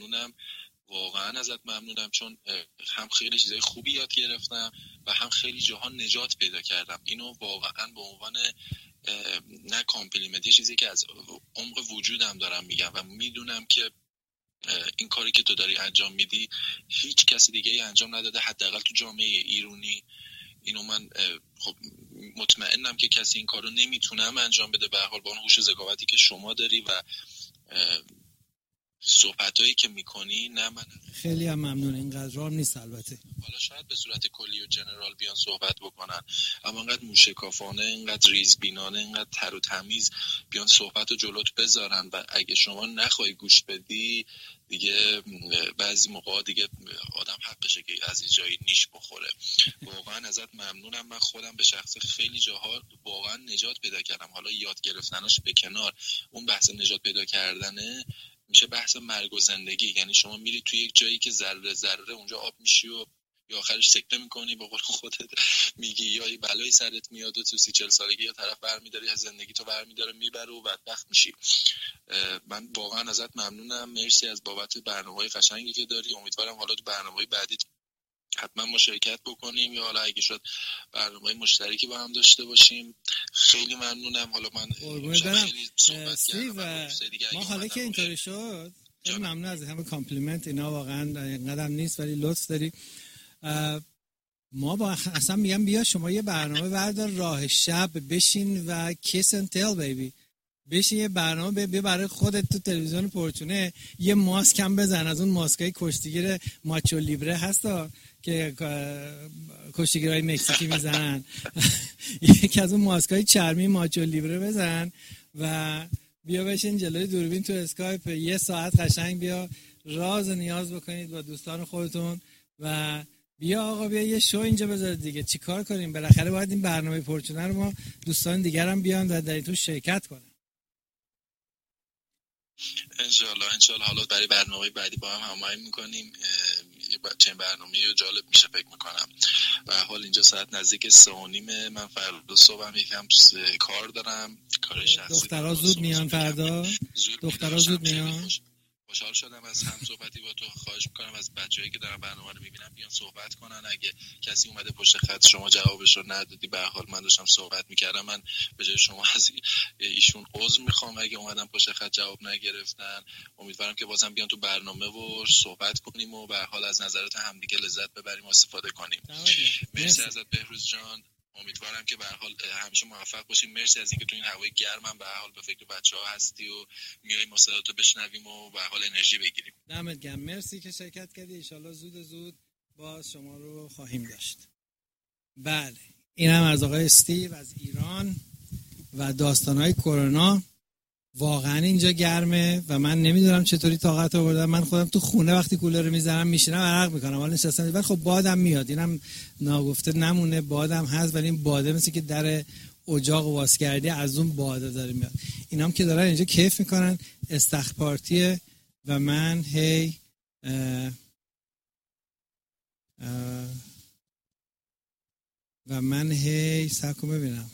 ازت ممنونم چون هم خیلی چیزای خوبی یاد گرفتم و هم خیلی جاها نجات پیدا کردم. اینو واقعا به عنوان نه کامپلیمنت، یه چیزی که از عمق وجودم دارم میگم و میدونم که این کاری که تو داری انجام میدی هیچ کسی دیگه ای انجام نداده، حداقل تو جامعه ایرانی. اینو من خب مطمئنم که کسی این کارو نمیتونم انجام بده، به هر حال با اون هوش و ذکاوتی که شما داری و صحبتایی که میکنی. نه من خیلی هم ممنون، اینقدر رام نیست البته. حالا شاید به صورت کلی و جنرال بیان صحبت بکنن، اما اینقدر موشکافانه، اینقدر ریزبینانه، اینقدر تر و تمیز بیان صحبت رو جلوت بذارن و اگه شما نخوای گوش بدی دیگه بعضی موقع دیگه آدم حقشه که از این جایی نیش بخوره. واقعا ازت ممنونم. من خودم به شخص خیلی جاها واقعا نجات پیدا کردم، حالا یاد گرفتناش به کنار، اون بحث نجات پیدا کردنه میشه بحث مرگ و زندگی. یعنی شما میری توی یک جایی که ذره ذره اونجا آب میشی و یا آخرش سکته میکنی، به قول خودت میگی یا یه بلایی سرت میاد و تو 30-40 سالگی یا طرف برمیداری از زندگی تو برمیداره میبره و بدبخت میشی. من واقعا ازت ممنونم. مرسی از بابت برنامه‌های قشنگی که داری. امیدوارم حالا تو برنامه‌های بعدی حتما ما شرکت بکنیم یا حالا اگه شد برنامه مشترکی با هم داشته باشیم. خیلی ممنونم. حالا من خیلی صحبت کردم ما حالا که اینطوری شد خیلی ممنون از همه کامپلیمنت، اینا واقعا اینقدر نیست ولی لطف داری. ما با اصلا میگم بیا شما یه برنامه بردار راه شب بشین و kiss and tell baby، بشین یه برنامه برای خودت تو تلویزیون پرچونه یه ماسک هم بزن از اون ماسکای کشتیگیر ماچو لیبره هستا که کشتیگیرهای مکزیکی میزنن یکی از اون ماسکای چرمی ماچو لیبره بزن و بیا بشین جلوی دوربین تو اسکایپ یه ساعت قشنگ بیا راز و نیاز بکنید با دوستان خودتون و بیا آقا بیا یه شو اینجا بذار دیگه، چیکار کنیم؟ بالاخره باید این برنامه پرچونه رو ما دوستان دیگر هم بیان و در تو شرکت کنن. انشالله حالا برای برنامه بعدی با هم هماهنگ میکنیم. چه برنامه‌ای رو جالب میشه فکر میکنم. به هر حال اینجا ساعت نزدیک 3:30، من فردا صبحم یکم کار دارم، کار شخصی. دخترها زود میان فردا؟ دخترها زود میان؟ خوشحال شدم از هم صحبتی با تو. خواهش میکنم از بچه‌هایی که دارن برنامه رو میبینن بیان صحبت کنن. اگه کسی اومده پشت خط شما جوابش رو ندادی، به هر حال من داشتم صحبت میکردم، من به جای شما از ایشون عذر میخوام اگه اومدم پشت خط جواب نگرفتن. امیدوارم که بازم بیان تو برنامه و صحبت کنیم و به هر حال از نظرات همدیگه لذت ببریم و استفاده کنیم. مرسی ازت بهروز جان. امیدوارم که به هر حال همیشه موفق باشیم. مرسی از اینکه تو این هوای گرمم به هر حال به فکر بچه‌ها هستی و میای ما صداتو بشنویم و به هر حال انرژی بگیریم. دمت گرم، مرسی که شرکت کردی. ان شاءالله زود باز شما رو خواهیم داشت. بله، اینم از آقای استیو از ایران و داستان‌های کرونا. واقعا اینجا گرمه و من نمیدونم چطوری طاقت آوردم. من خودم تو خونه وقتی کولر رو میزنم میشینم عرق میکنم، حالا نشستم، ولی خب بادم میاد. اینم ناگفته نمونه، بادم هست، ولی این باده مثل که در اجاق واس کردی از اون باده داره میاد. اینام که دارن اینجا کیف میکنن، استخ پارتیه و من ساکو ببینم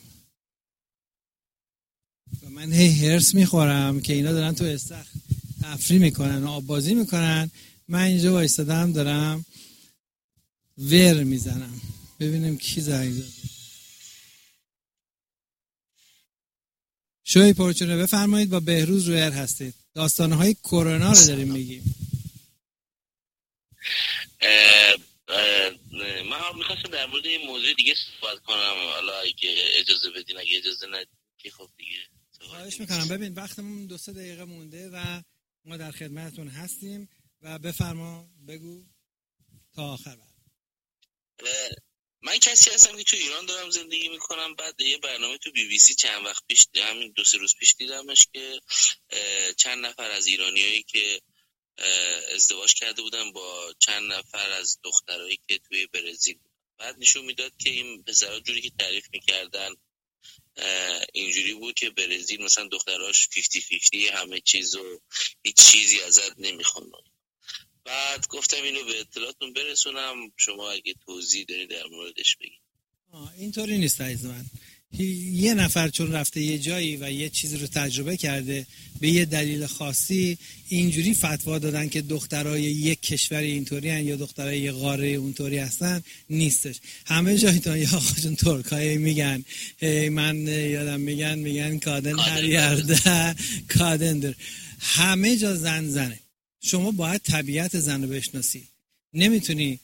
و من هرس میخورم که اینا دارن تو استخ تفریح میکنن و آب بازی میکنن. من اینجا وایستادم دارم ور میزنم. ببینیم کی زنگ زده. شوی پرچونه بفرمایید، با بهروز رویر هستید. داستانهای کرونا رو داریم میگیم. من میخواستم در مورد این موضوع دیگه صحبت کنم، حالا اگه اجازه بدین. اگه اجازه ندید که خب دیگه خواهش میکنم. ببین وقتمون 2-3 دقیقه مونده و ما در خدمتتون هستیم و بفرما بگو تا آخر. من کسی هستم که تو ایران دارم زندگی میکنم. بعد یه برنامه تو BBC چند وقت پیش، همین 2-3 روز پیش دیدمش که چند نفر از ایرانیایی که ازدواج کرده بودن با چند نفر از دخترایی که توی برزیل بودن. بعد نشون میداد که این پسرها جوری که تعریف میکردن اینجوری بود که برزیل مثلا دختراش 50-50 همه چیزو، هیچ چیزی ازت نمیخوان. بعد گفتم اینو به اطلاعتون برسونم، شما اگه توضیح دارید در موردش بگید. اینطوری نیست عزیز من. یه نفر چون رفته یه جایی و یه چیزی رو تجربه کرده به یه دلیل خاصی، اینجوری فتوا دادن که دخترای یک کشور اینطوری هن یا دخترای یه قاره اونطوری هستن، نیستش. همه جای دنیا آقاشون ترکایی میگن، من یادم میگن کادن هر یرده کادندر. همه جا زنه. شما باید طبیعت زن رو بشناسی. نمیتونی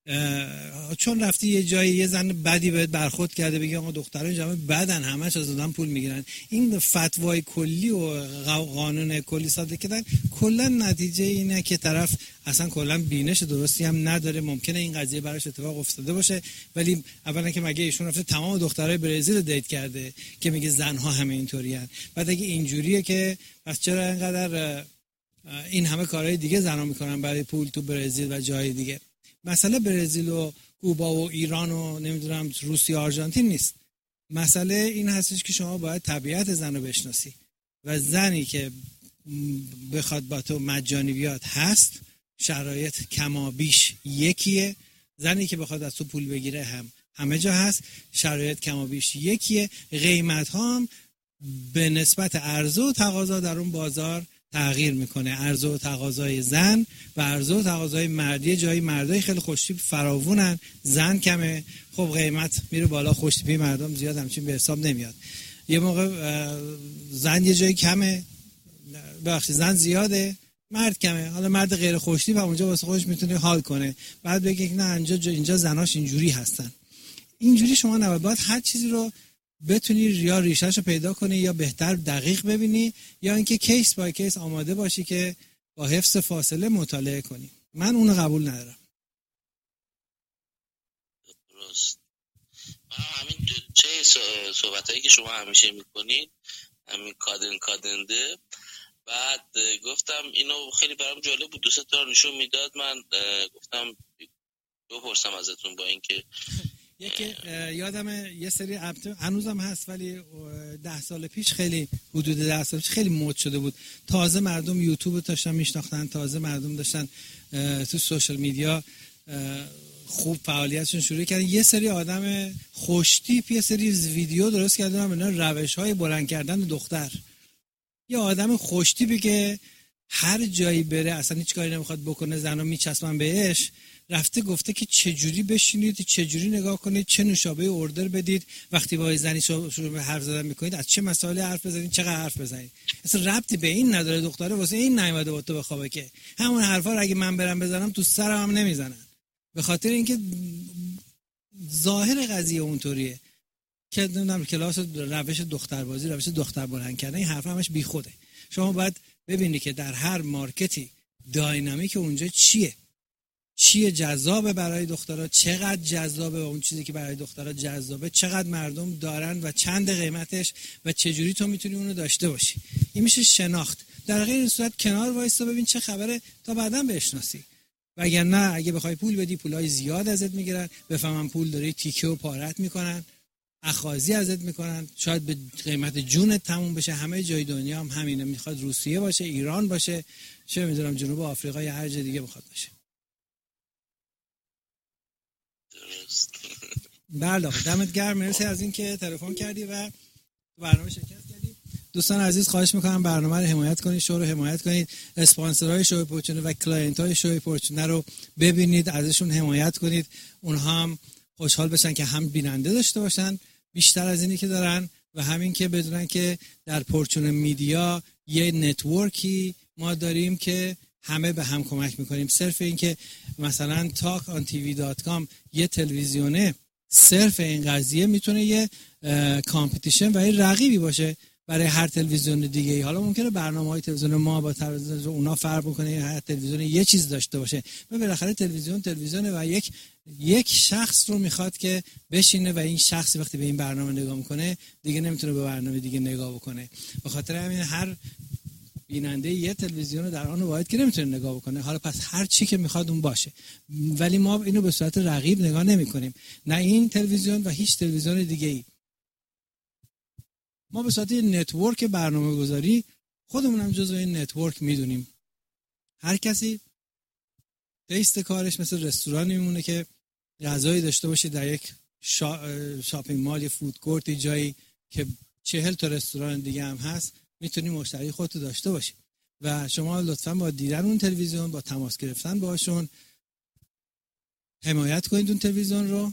چون رفتی یه جایی یه زن بدی بهت برخورد کرده بگی آقا دختران جامعه بدن، همش از آدم پول میگیرن. این فتوای کلی و قانون کلی صادر کردن کلا نتیجه اینه که طرف اصلا کلا بینش درستی هم نداره. ممکنه این قضیه براش اتفاق افتاده باشه، ولی اولا که مگه ایشون رفته تمام دخترای برزیل رو دیت کرده که میگه زنها همه اینطورین؟ بعد اگه اینجوریه که پس چرا اینقدر این همه کارهای دیگه زنا میکنن برای پول تو برزیل و جای دیگه؟ مسئله برزیل و کوبا و ایران و نمیدونم روسیه و آرژانتین نیست. مسئله این هستش که شما باید طبیعت زن رو بشناسی و زنی که بخواد با تو مجانی بیاد هست، شرایط کمابیش یکیه. زنی که بخواد از تو پول بگیره همه جا هست، شرایط کمابیش یکیه. قیمت ها هم به نسبت عرضه و تقاضا در اون بازار تغییر میکنه. عرضه و تقاضای زن و عرضه و تقاضای مردی، جایی مردای خیلی خوشتیپ فراوونن، زن کمه، خب قیمت میره بالا، خوشتیپی مردم زیاد همچین به حساب نمیاد. یه موقع زن یه جایی کمه، ببخشید زن زیاده مرد کمه، حالا مرد غیر خوشتیپ هم اونجا واسه خودش میتونه حال کنه، بعد بگه نه اینجا زناش اینجوری هستن. اینجوری شما نباید، باید هر چیزی رو بتونی یا ریشه‌ش رو پیدا کنی یا بهتر دقیق ببینی یا اینکه کیس بای کیس آماده باشی که با حفظ فاصله مطالعه کنی. من اونو قبول ندارم. درست. همین چه صحبتایی که شما همیشه میکنید، همین کادنده. بعد گفتم اینو خیلی برام جالب بود، 2-3 تا نشون میداد. من گفتم بپرسم ازتون با اینکه یادم یه سری هنوزم هست ولی 10 سال پیش خیلی حدود 10 سال پیش خیلی مد شده بود. تازه مردم یوتیوب داشتن میشناختن، تازه مردم داشتن تو سوشال میدیا خوب فعالیتشون شروع کردن. یه سری آدم خوشتیپ یه سری ویدیو درست کردن به روش‌های بلند کردن دختر. یه آدم خوشتیپی که هر جایی بره اصلا هیچ کاری نمیخواد بکنه، زنا میچسبن بهش، رفته گفته که چجوری بشینید، چجوری نگاه کنید، چه نوشابه اوردر بدید، وقتی با زنی شروع به حرف زدن میکنید از چه مسائلی حرف بزنید، چقدر حرف بزنید. اصلا ربطی به این نداره. دختره واسه این نیومده با تو بخوابه که همون حرفا رو اگه من برم بزنم تو سرم هم نمیزنن، به خاطر اینکه ظاهر قضیه اونطوریه که نمیدونم کلاس روش دختربازی، روش دختر بلند کردن، این حرفا همش بیخوده. شما باید ببینید که در هر مارکتی داینامیک اونجا چیه جذابه برای دخترها، چقدر جذابه اون چیزی که برای دخترها جذابه، چقدر مردم دارن و چند قیمتش و چجوری تو میتونی اونو داشته باشی. این میشه شناخت. در غیر این صورت کنار وایسا ببین چه خبره تا بعداً بشناسی. وگرنه اگه بخوای پول بدی پولای زیاد ازت میگیرن، بفهمن پول داری تیکه و پارت میکنن، اخاذی ازت میکنن، شاید به قیمت جونت تموم بشه. همه جای دنیا هم همینه، میخواد روسیه باشه، ایران باشه، چه میدونم جنوب آفریقا یا هر جای دیگه میخواد باشه. بله دمت گرم، مرسی از این که تلفن کردی و برنامه شرکت کردی. دوستان عزیز خواهش میکنم برنامه رو حمایت کنید، شو رو حمایت کنید، اسپانسرهای شو پورچونه و کلاینت های شو پورچونه رو ببینید، ازشون حمایت کنید، اونها هم خوشحال بشن که هم بیننده داشته باشن بیشتر از اینی که دارن و همین که بدونن که در پورچونه میدیا یه نتورکی ما داریم که همه به هم کمک میکنیم. صرف این که مثلا talkontv.com یه تلویزیونه، صرف این قضیه میتونه یه کامپیتیشن و یه رقیبی باشه برای هر تلویزیون دیگه. حالا ممکنه برنامه‌های تلویزیون ما با تلویزیون اونا فرق بکنه، هر تلویزیون یه چیز داشته باشه، بالاخره تلویزیونه و یک شخص رو میخواد که بشینه و این شخصی وقتی به این برنامه نگاه میکنه دیگه نمیتونه به برنامه دیگه نگاه بکنه. به خاطر همین هر بیننده یه تلویزیون رو در آن واحد که نمیتونه نگاه بکنه. حالا پس هر چی که میخواد اون باشه، ولی ما اینو به صورت رقیب نگاه نمیکنیم، نه این تلویزیون و هیچ تلویزیون دیگه ای. ما به صورت نتورک برنامه گذاری خودمون هم جزو این نتورک میدونیم. هر کسی تیست کارش مثل رستورانی میمونه که غذایی داشته باشه در یک شاپینگ مال، یه فود کورت، جایی که 40 تا رستوران دیگه هم هست، میتونی مشتری خودتو داشته باشی و شما لطفاً با دیدن اون تلویزیون، با تماس گرفتن باشون حمایت کنید اون تلویزیون رو،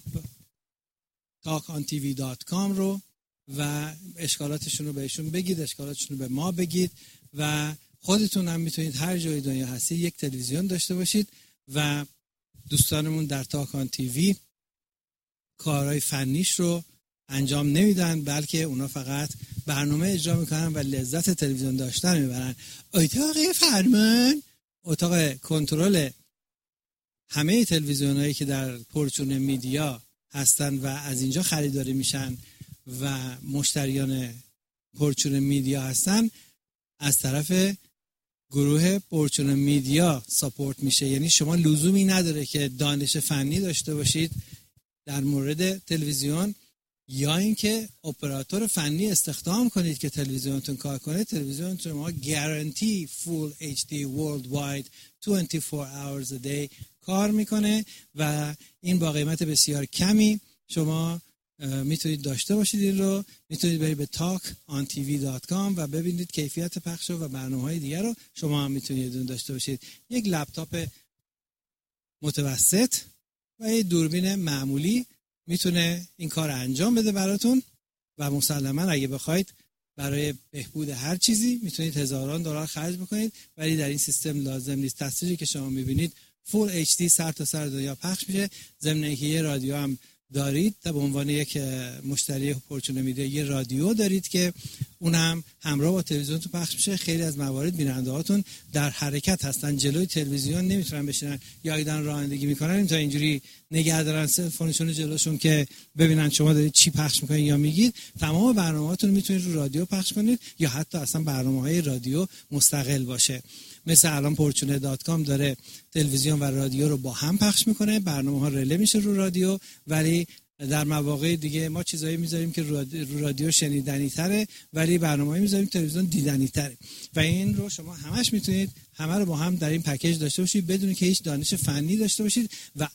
talkontv.com رو، و اشکالاتشون رو بهشون بگید، اشکالاتشون رو به ما بگید و خودتون هم میتونید هر جای دنیا هستید یک تلویزیون داشته باشید. و دوستانمون در تاکان تیوی کارهای فنیش رو انجام نمیدن، بلکه اونا فقط برنامه اجرا میکنن و لذت تلویزیون داشتن میبرن. اتاق فرمان، اتاق کنترل همه تلویزیونایی که در پورچونه میدیا هستن و از اینجا خریداری میشن و مشتریان پورچونه میدیا هستن، از طرف گروه پورچونه میدیا ساپورت میشه. یعنی شما لزومی نداره که دانش فنی داشته باشید در مورد تلویزیون یا اینکه اپراتور فنی استخدام کنید که تلویزیونتون کار کنه. تلویزیونتون ما گارانتی فول HD worldwide 24 hours a day کار میکنه و این با قیمت بسیار کمی شما میتونید داشته باشید. این رو میتونید برید به talkontv.com و ببینید کیفیت پخش و برنامه‌های دیگر رو شما هم میتونید داشته باشید. یک لپتاپ متوسط و یک دوربین معمولی میتونه این کار انجام بده براتون و مسلماً اگه بخواید برای بهبود هر چیزی میتونید هزاران دلار خرج بکنید، ولی در این سیستم لازم نیست. تصویری که شما میبینید فول HD سر تا سر دنیا پخش میشه. ضمن اینکه یه رادیو هم دارید، به عنوان یک مشتری پورچونه میدیا یه رادیو دارید که اون هم همراه با تلویزیون تو پخش میشه. خیلی از موارد بیننده هاتون در حرکت هستن، جلوی تلویزیون نمیتونن بشینن یا اگه دارن رانندگی میکنن نمیتونن اینجوری نگه دارن تلفنشون جلوشون که ببینن شما دارید چی پخش میکنین یا میگید. تمام برنامه‌هاتون میتونید رو رادیو پخش کنید یا حتی اصلا برنامه‌های رادیو مستقل باشه. مثل الان پورچونه.com داره تلویزیون و رادیو رو با هم پخش میکنه، برنامه ها رله میشه رو رادیو، ولی در مواقع دیگه ما چیزایی میذاریم که رو رادیو شنیدنی تره ولی برنامه‌ای میذاریم تلویزیون دیدنی تره و این رو شما همش میتونید همه رو با هم در این پکیج داشته باشید بدون که هیچ دانش فنی داشته باشید و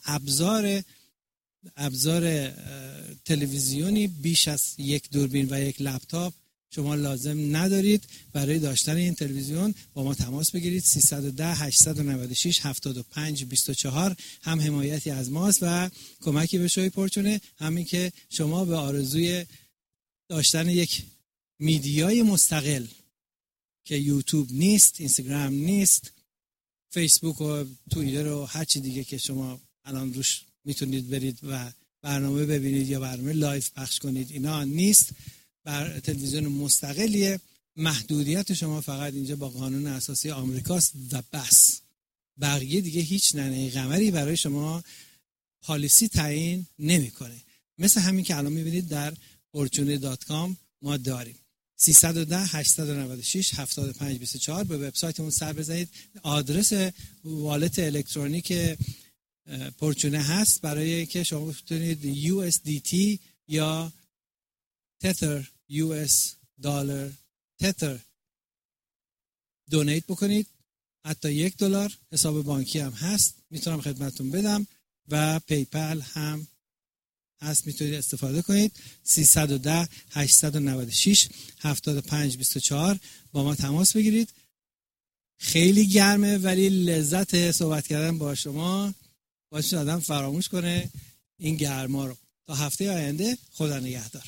ابزار تلویزیونی بیش از یک دوربین و یک لپتاپ شما لازم ندارید. برای داشتن این تلویزیون با ما تماس بگیرید. 310 896 75 24 هم حمایتی از ماست و کمکی به شوی پورچونه، همین که شما به آرزوی داشتن یک میدیای مستقل که یوتیوب نیست، اینستاگرام نیست، فیسبوک و توییتر و هر چی دیگه که شما الان روش میتونید برید و برنامه ببینید یا برنامه لایو پخش کنید، اینا نیست. بر تلویزیون مستقلیه. محدودیت شما فقط اینجا با قانون اساسی آمریکاست و بس. بقیه دیگه هیچ ننه قمری برای شما پالیسی تعیین نمیکنه. مثل همین که الان میبینید در fortune.com ما داریم. 310 896 75 24 به وبسایتمون سر بزنید. آدرس والت الکترونیک پورچونه هست برای که شما بتونید USDT یا تتر US دلار تتر دونیت بکنید. حتی $1 حساب بانکی هم هست میتونم خدمتتون بدم و پیپل هم هست میتونید استفاده کنید. 310 896 75 24 با ما تماس بگیرید. خیلی گرمه ولی لذت صحبت کردن با شما باشه آدم فراموش کنه این گرما رو. تا هفته آینده خدا نگهدار.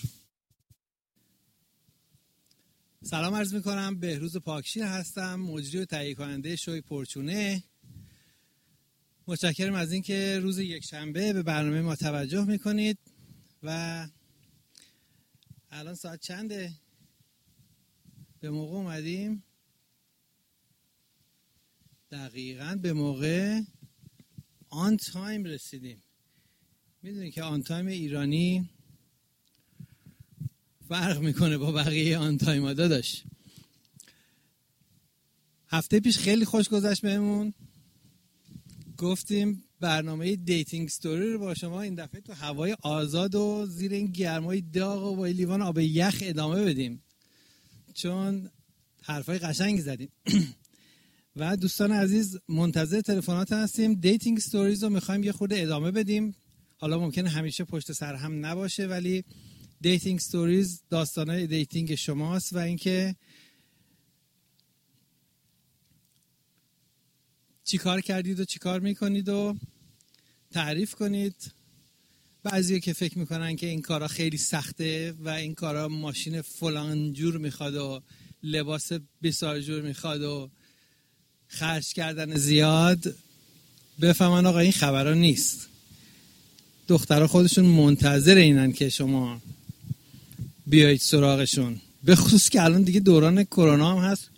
سلام عرض میکنم، بهروز پاکشیر هستم، مجری و تهیه کننده شوی پورچونه. متشکرم از اینکه روز یکشنبه به برنامه ما توجه میکنید و الان ساعت چنده؟ به موقع اومدیم، دقیقاً به موقع آن تایم رسیدیم. میدونید که آن تایم ایرانی فرق میکنه با بقیه آن تایم ها داداش. هفته پیش خیلی خوش گذشت بهمون. گفتیم برنامه دیتینگ ستوری رو با شما این دفعه تو هوای آزاد و زیر این گرمای داغ و با لیوان آب یخ ادامه بدیم چون حرفای قشنگی زدیم. و دوستان عزیز منتظر تلفنات هستیم. دیتینگ ستوریز رو میخوایم یه خورده ادامه بدیم. حالا ممکنه همیشه پشت سر هم نباشه ولی دیتینگ ستوریز داستانای دیتینگ شماست و اینکه چی کار کردید و چی کار میکنید و تعریف کنید. بعضیه که فکر میکنن که این کارا خیلی سخته و این کارا ماشین فلان جور میخواد و لباس بسیار جور میخواد و خرج کردن زیاد. بفهمن آقا این خبرها نیست. دخترها خودشون منتظر اینن که شما بیایید سراغشون، به خصوص که الان دیگه دوران کرونا هم هست.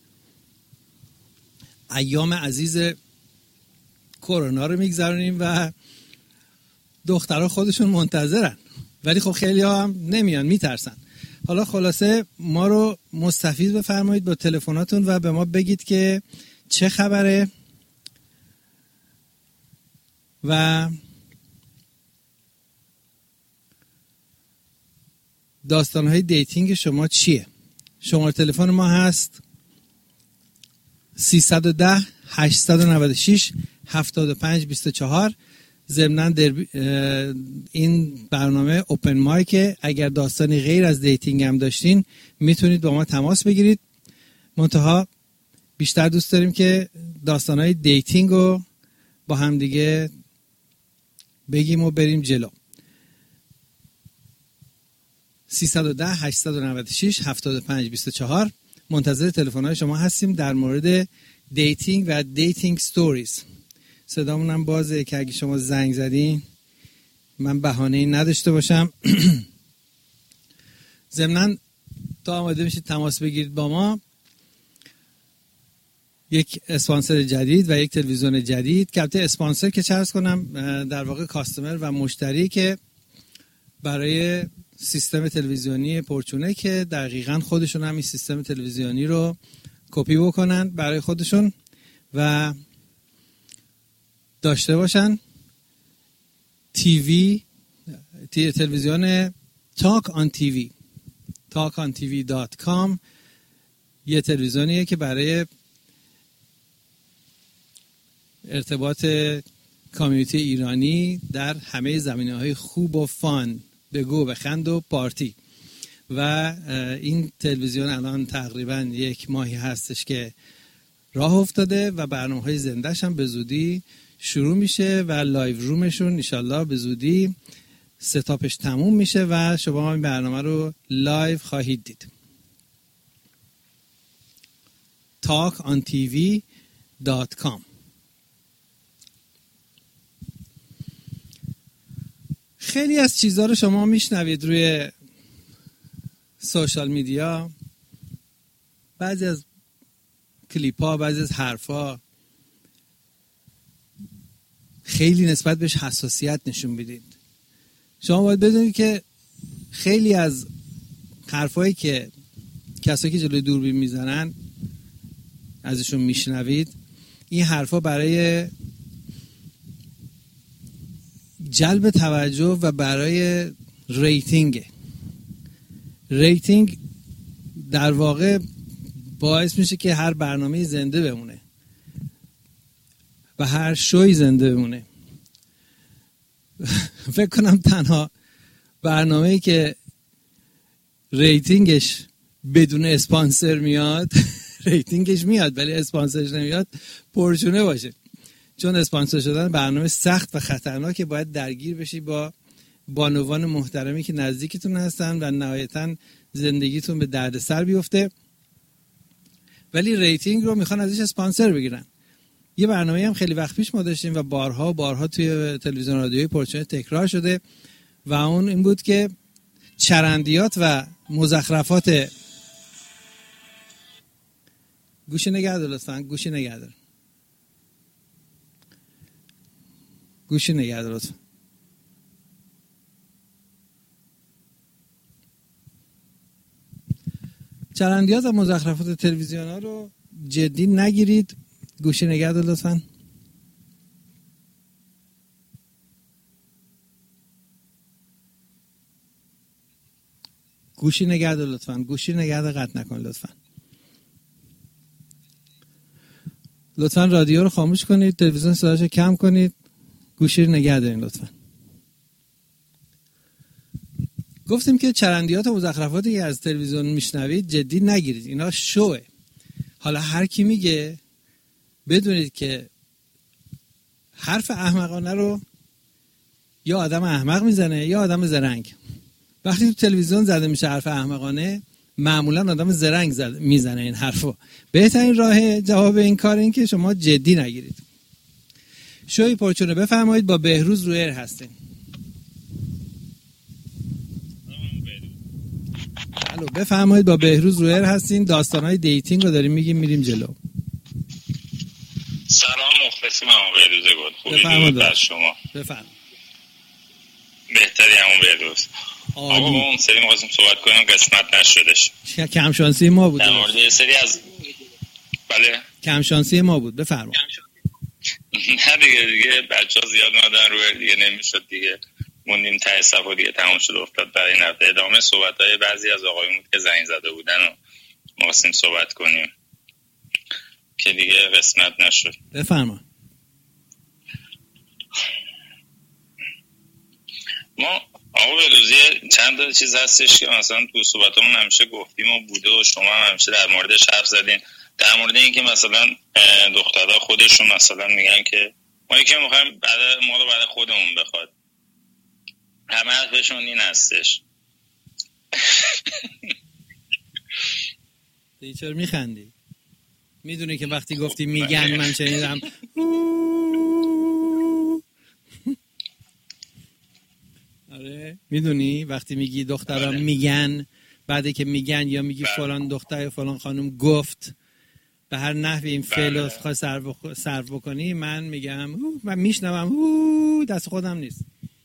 ایام عزیز کرونا رو میگذرونیم و دخترها خودشون منتظرن ولی خب خیلی ها هم نمیان، میترسن. حالا خلاصه ما رو مستفید بفرمایید با تلفناتون و به ما بگید که چه خبره و داستانهای دیتینگ شما چیه. شماره تلفن ما هست 310 896 75 24. ضمناً این برنامه اوپن مایک، اگر داستانی غیر از دیتینگ هم داشتین میتونید با ما تماس بگیرید. منتها بیشتر دوست داریم که داستانهای دیتینگ رو با هم دیگه بگیم و بریم جلو. 310 896 75 24 منتظر تلفن‌های شما هستیم در مورد دیتینگ و دیتینگ ستوریز. صدامون هم بازه که اگه شما زنگ زدین من بهانه‌ای نداشته باشم. ضمناً تا آماده میشید تماس بگیرید با ما. یک اسپانسر جدید و یک تلویزیون جدید. البته اسپانسر که چه عرض کنم، در واقع کاستمر و مشتری که برای سیستم تلویزیونی پورچونه که دقیقاً خودشون هم این سیستم تلویزیونی رو کپی بکنن برای خودشون و داشته باشن. تلویزیون talkontv.com یه تلویزیونیه که برای ارتباط کامیونیتی ایرانی در همه زمینه‌های خوب و فان، بگو بخند و پارتی. و این تلویزیون الان تقریبا 1 ماهی هستش که راه افتاده و برنامه‌های زنده‌ش هم به زودی شروع میشه و لایو رومشون انشالله به زودی ستاپش تموم میشه و شما این برنامه رو لایو خواهید دید. talkontv.com. خیلی از چیزها رو شما میشنوید روی سوشال میدیا، بعضی از کلیپ ها، بعضی از حرف ها خیلی نسبت بهش حساسیت نشون میدید. شما باید بدونید که خیلی از حرفایی که کسایی که جلوی دوربین میزنن ازشون میشنوید، این حرفا برای جلب توجه و برای ریتینگ در واقع باعث میشه که هر برنامه زنده بمونه و هر شوی زنده بمونه. فکر کنم تنها برنامه‌ای که ریتینگش بدون اسپانسر میاد ریتینگش میاد ولی اسپانسرش نمیاد پرچونه باشه، چون اسپانسر شدن برنامه سخت و خطرناکه. باید درگیر بشی با بانوان محترمی که نزدیکتون هستن و نهایتاً زندگیتون به دردسر بیفته، ولی ریتینگ رو میخوان ازش اسپانسر بگیرن. یه برنامه هم خیلی وقت پیش ما داشتیم و بارها توی تلویزیون رادیوی پرچونه تکرار شده و اون این بود که چرندیات و مزخرفات گوشی نگهدار لطفاً، گوشی نگهدار لطفاً. چرندیات و مزخرفات تلویزیون ها رو جدی نگیرید. گوشی نگهدار لطفاً. گوشی نگهدار قطع نکن لطفاً رادیو رو خاموش کنید، تلویزیون صداشو کم کنید، گوشی رو نگه دارین لطفاً. گفتیم که چرندیات و مزخرفاتی که از تلویزیون میشنوید جدی نگیرید، اینا شوه. حالا هر کی میگه بدونید که حرف احمقانه رو یا آدم احمق میزنه یا آدم زرنگ. وقتی تو تلویزیون زده میشه حرف احمقانه، معمولا آدم زرنگ میزنه این حرفو. بهترین راه جواب این کار این که شما جدی نگیرید. شوی پرچونه بفرمایید، با بهروز روی ایر هستین. الو بفرمایید، با بهروز روی ایر هستین. داستانهای دیتینگ رو داریم میگیم، میریم جلو. سلام مخلصیم همون بهروز گل. خوبی درود بر شما. بفرمایید. بهتری همون بهروز. آقا ما اون سری می‌خواستیم صحبت کنیم قسمت نشدش. کم شانسی ما بود. در مورد یه سری از بله کم شانسی ما بود. بفرمایید. نه دیگه بچه‌ها زیاد اومدن روی دیگه نمیشد دیگه. موندیم ته صفحه دیگه تموم شد افتاد برای نفته ادامه صحبت‌های بعضی از آقایون که زنگ زده بودن و می‌خواستیم صحبت کنیم که دیگه قسمت نشد. بفرمایید. ما آقا بهروزی چند تا چیز هستش که مثلا تو صحبتامون همیشه گفتیم و بوده و شما همیشه در موردش حرف زدین، در مورد این که مثلا دخترها خودشون مثلا میگن که ما یکی میخوایم ما رو برای خودمون بخواد، همه حرفشون این هستش. چرا میخندی؟ میدونی که وقتی گفتی میگن من شنیدم آره میدونی وقتی میگی دخترها میگن، بعدی که میگن یا میگی فلان دختر یا فلان خانم گفت به هر نحوی این فعل رو خواهی صرف بکنی، من میگم من میشنوم دست خودم نیست.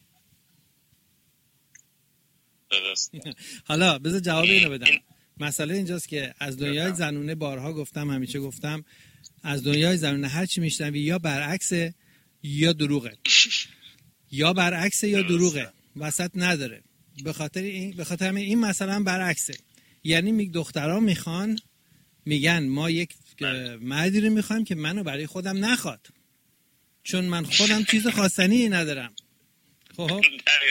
حالا بذار جواب اینو بدم. مسئله اینجاست که از دنیای زنونه بارها گفتم، همیشه گفتم از دنیای زنونه هر چی میشنوی یا برعکسه یا دروغه، یا برعکسه یا دروغه، وسط نداره. به خاطر این مثلا برعکسه. یعنی دخترها میگن ما یک مردی رو میخوایم که منو برای خودم نخواد، چون من خودم چیز خواستنی ندارم. خب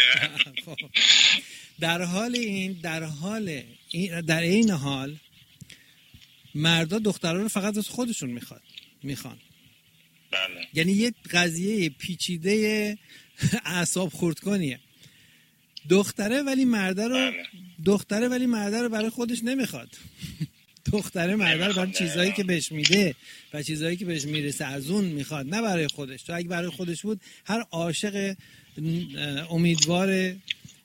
در این حال مردا دخترها رو فقط از خودشون میخوان. بله. یعنی یه قضیه پیچیده اعصاب خردکنیه. دختره ولی مرده رو برای خودش نمیخواد. دختره مرده رو برای چیزایی که بهش میده و چیزایی که بهش میرسه از اون میخواد، نه برای خودش. تو اگه برای خودش بود هر عاشق امیدوار